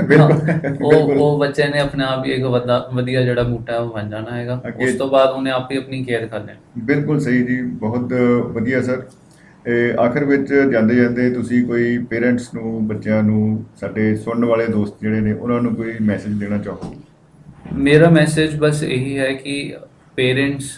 S1: ਉਹ ਬੱਚੇ ਨੇ ਆਪਣੇ ਆਪ ਹੀ ਇੱਕ ਵਧੀਆ ਜਿਹੜਾ ਬੂਟਾ ਉਹ ਬਣ ਜਾਣਾ ਹੈਗਾ। ਉਸ ਤੋਂ ਬਾਅਦ ਉਹਨੇ ਆਪ ਹੀ ਆਪਣੀ ਕੇਅਰ ਕਰਨੀ।
S2: ਬਿਲਕੁਲ ਸਹੀ ਜੀ, ਬਹੁਤ ਵਧੀਆ ਸਰ। ਆਖਰ ਵਿੱਚ ਜਾਂਦੇ ਜਾਂਦੇ ਤੁਸੀਂ ਕੋਈ ਪੇਰੈਂਟਸ ਨੂੰ, ਬੱਚਿਆਂ ਨੂੰ, ਸਾਡੇ ਸੁਣਨ ਵਾਲੇ ਦੋਸਤ ਜਿਹੜੇ ਨੇ ਉਹਨਾਂ ਨੂੰ ਕੋਈ ਮੈਸੇਜ ਦੇਣਾ ਚਾਹੋ?
S1: ਮੇਰਾ ਮੈਸੇਜ ਬਸ ਇਹੀ ਹੈ ਕਿ ਪੇਰੈਂਟਸ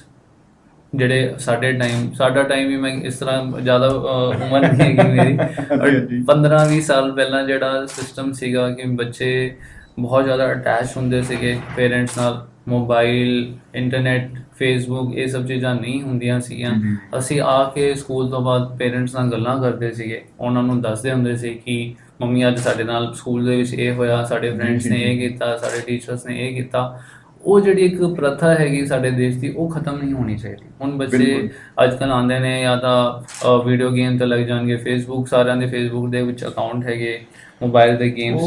S1: ਜਿਹੜੇ ਸਾਡਾ ਟਾਈਮ ਵੀ, ਮੈਂ ਇਸ ਤਰ੍ਹਾਂ ਜ਼ਿਆਦਾ ਉਮਰ ਨਹੀਂ ਹੈਗੀ ਮੇਰੀ, 15-20 ਸਾਲ ਪਹਿਲਾਂ ਜਿਹੜਾ ਸਿਸਟਮ ਸੀਗਾ ਕਿ ਬੱਚੇ ਬਹੁਤ ਜ਼ਿਆਦਾ ਅਟੈਚ ਹੁੰਦੇ ਸੀਗੇ ਪੇਰੈਂਟਸ ਨਾਲ। ਮੋਬਾਈਲ, ਇੰਟਰਨੈਟ, ਫੇਸਬੁੱਕ, ਇਹ ਸਭ ਚੀਜ਼ਾਂ ਨਹੀਂ ਹੁੰਦੀਆਂ ਸੀਗੀਆਂ। ਅਸੀਂ ਆ ਕੇ ਸਕੂਲ ਤੋਂ ਬਾਅਦ ਪੇਰੈਂਟਸ ਨਾਲ ਗੱਲਾਂ ਕਰਦੇ ਸੀਗੇ, ਉਹਨਾਂ ਨੂੰ ਦੱਸਦੇ ਹੁੰਦੇ ਸੀ ਕਿ ਮੰਮੀ ਅੱਜ ਸਾਡੇ ਨਾਲ ਸਕੂਲ ਦੇ ਵਿੱਚ ਇਹ ਹੋਇਆ, ਸਾਡੇ ਫਰੈਂਡਸ ਨੇ ਇਹ ਕੀਤਾ, ਸਾਡੇ ਟੀਚਰਸ ਨੇ ਇਹ ਕੀਤਾ। ਉਹ ਜਿਹੜੀ ਇੱਕ ਪ੍ਰਥਾ ਹੈਗੀ ਸਾਡੇ ਦੇਸ਼ ਦੀ, ਉਹ ਖਤਮ ਨਹੀਂ ਹੋਣੀ ਚਾਹੀਦੀ। ਹੁਣ ਬੱਚੇ ਅੱਜ ਕੱਲ੍ਹ ਆਉਂਦੇ ਨੇ ਜਾਂ ਤਾਂ ਵੀਡੀਓ ਗੇਮ 'ਤੇ ਲੱਗ ਜਾਣਗੇ। ਫੇਸਬੁੱਕ, ਸਾਰਿਆਂ ਦੇ ਫੇਸਬੁੱਕ ਦੇ ਵਿੱਚ ਅਕਾਊਂਟ ਹੈਗੇ, ਮੋਬਾਈਲ ਦੇ ਗੇਮਸ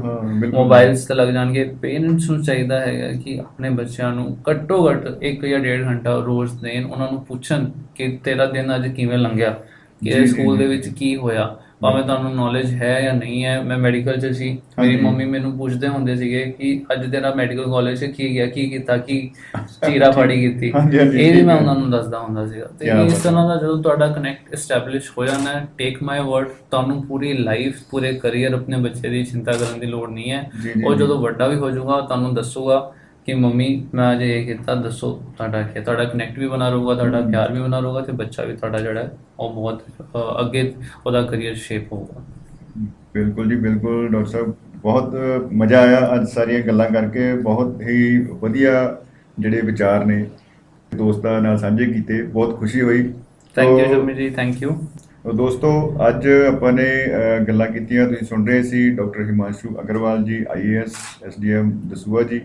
S1: ਮੋਬਾਈਲਸ 'ਤੇ ਲੱਗ ਜਾਣਗੇ। ਪੇਰੈਂਟਸ ਨੂੰ ਚਾਹੀਦਾ ਹੈਗਾ ਕਿ ਆਪਣੇ ਬੱਚਿਆਂ ਨੂੰ ਘੱਟੋ ਘੱਟ 1 ਜਾਂ 1.5 ਘੰਟਾ ਰੋਜ਼ ਦੇਣ, ਉਹਨਾਂ ਨੂੰ ਪੁੱਛਣ ਕਿ ਤੇਰਾ ਦਿਨ ਅੱਜ ਕਿਵੇਂ ਲੰਘਿਆ, ਕਿ ਸਕੂਲ ਦੇ ਵਿੱਚ ਕੀ ਹੋਇਆ, ਭਾਵੇਂ ਤੁਹਾਨੂੰ ਨੌਲੇਜ ਹੈ ਜਾਂ ਨਹੀਂ ਹੈ। ਮੈਂ ਮੈਡੀਕਲ 'ਚ ਸੀ, ਮੇਰੀ ਮੰਮੀ ਮੈਨੂੰ ਪੁੱਛਦੇ ਹੁੰਦੇ ਸੀਗੇ ਕਿ ਅੱਜ ਤੇਰਾ ਮੈਡੀਕਲ ਕਾਲਜ 'ਚ ਕੀ ਗਿਆ, ਕੀ ਕੀਤਾ, ਕੀ ਚੀਰਾ ਫਾੜੀ ਕੀਤੀ, ਇਹ ਵੀ ਮੈਂ ਉਹਨਾਂ ਨੂੰ ਦੱਸਦਾ ਹੁੰਦਾ ਸੀਗਾ। ਤੇ ਇਸ ਤਰ੍ਹਾਂ ਦਾ ਜਦੋਂ ਤੁਹਾਡਾ ਕਨੈਕਟ ਐਸਟੈਬਲਿਸ਼ ਹੋ ਜਾਣਾ ਹੈ, ਟੇਕ ਮਾਈ ਵਰਡ, ਤੁਹਾਨੂੰ ਪੂਰੀ ਲਾਈਫ, ਪੂਰੇ ਕਰੀਅਰ ਆਪਣੇ ਬੱਚੇ ਦੀ ਚਿੰਤਾ ਕਰਨ ਦੀ ਲੋੜ ਨਹੀਂ ਹੈ। ਉਹ ਜਦੋਂ ਵੱਡਾ ਵੀ ਹੋ ਜਾਊਗਾ ਤੁਹਾਨੂੰ ਦੱਸੂਗਾ ਕਿ ਮੰਮੀ ਮੈਂ ਅੱਜ ਇਹ ਕੀਤਾ, ਦੱਸੋ ਤੁਹਾਡਾ ਕਨੈਕਟ ਵੀ ਬਣਾ ਰਹੂਗਾ, ਤੁਹਾਡਾ ਪਿਆਰ ਵੀ ਬਣਾ ਰਹੂਗਾ, ਤੇ ਬੱਚਾ ਵੀ ਤੁਹਾਡਾ ਜਿਹੜਾ ਉਹ ਬਹੁਤ ਅੱਗੇ ਉਹਦਾ ਕਰੀਅਰ ਸ਼ੇਪ ਹੋਊਗਾ।
S2: ਬਿਲਕੁਲ ਜੀ, ਬਿਲਕੁਲ ਡਾਕਟਰ ਸਾਹਿਬ, ਬਹੁਤ ਮਜ਼ਾ ਆਇਆ ਅੱਜ ਸਾਰੀਆਂ ਗੱਲਾਂ ਕਰਕੇ। ਬਹੁਤ ਹੀ ਵਧੀਆ ਜਿਹੜੇ ਵਿਚਾਰ ਨੇ ਦੋਸਤਾਂ ਨਾਲ ਸਾਂਝੇ ਕੀਤੇ, ਬਹੁਤ ਖੁਸ਼ੀ ਹੋਈ।
S1: ਥੈਂਕ ਯੂ ਸ਼ਮੀ ਜੀ, ਥੈਂਕ ਯੂ।
S2: ਦੋਸਤੋ, ਅੱਜ ਆਪਾਂ ਨੇ ਗੱਲਾਂ ਕੀਤੀਆਂ, ਤੁਸੀਂ ਸੁਣ ਰਹੇ ਸੀ ਡਾਕਟਰ ਹਿਮਾਂਸ਼ੂ ਅਗਰਵਾਲ ਜੀ, IAS SDM ਦਸੂਹਾ ਜੀ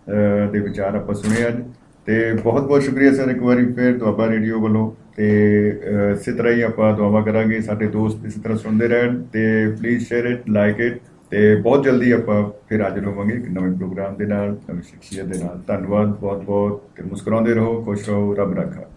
S2: ਦੇ ਵਿਚਾਰ ਆਪਾਂ ਸੁਣੇ ਅੱਜ। ਤੇ ਬਹੁਤ ਬਹੁਤ ਸ਼ੁਕਰੀਆ ਸਰ ਇੱਕ ਵਾਰੀ ਫਿਰ ਦੁਆਬਾ ਰੇਡੀਓ ਵੱਲੋਂ। ਤੇ ਇਸੇ ਤਰ੍ਹਾਂ ਹੀ ਆਪਾਂ ਦੁਆਵਾਂ ਕਰਾਂਗੇ ਸਾਡੇ ਦੋਸਤ ਇਸੇ ਤਰ੍ਹਾਂ ਸੁਣਦੇ ਰਹਿਣ। ਤੇ please share it, like it. ਤੇ ਬਹੁਤ ਜਲਦੀ ਆਪਾਂ ਫਿਰ ਹਾਜ਼ਰ ਹੋਵਾਂਗੇ ਇੱਕ ਨਵੇਂ ਪ੍ਰੋਗਰਾਮ ਦੇ ਨਾਲ, ਨਵੀਂ ਸ਼ਖਸੀਅਤ ਦੇ ਨਾਲ। ਧੰਨਵਾਦ ਬਹੁਤ ਬਹੁਤ। ਤੇ ਮੁਸਕਰਾਉਂਦੇ ਰਹੋ, ਖੁਸ਼ ਰਹੋ, ਰੱਬ ਰਾਖਾ।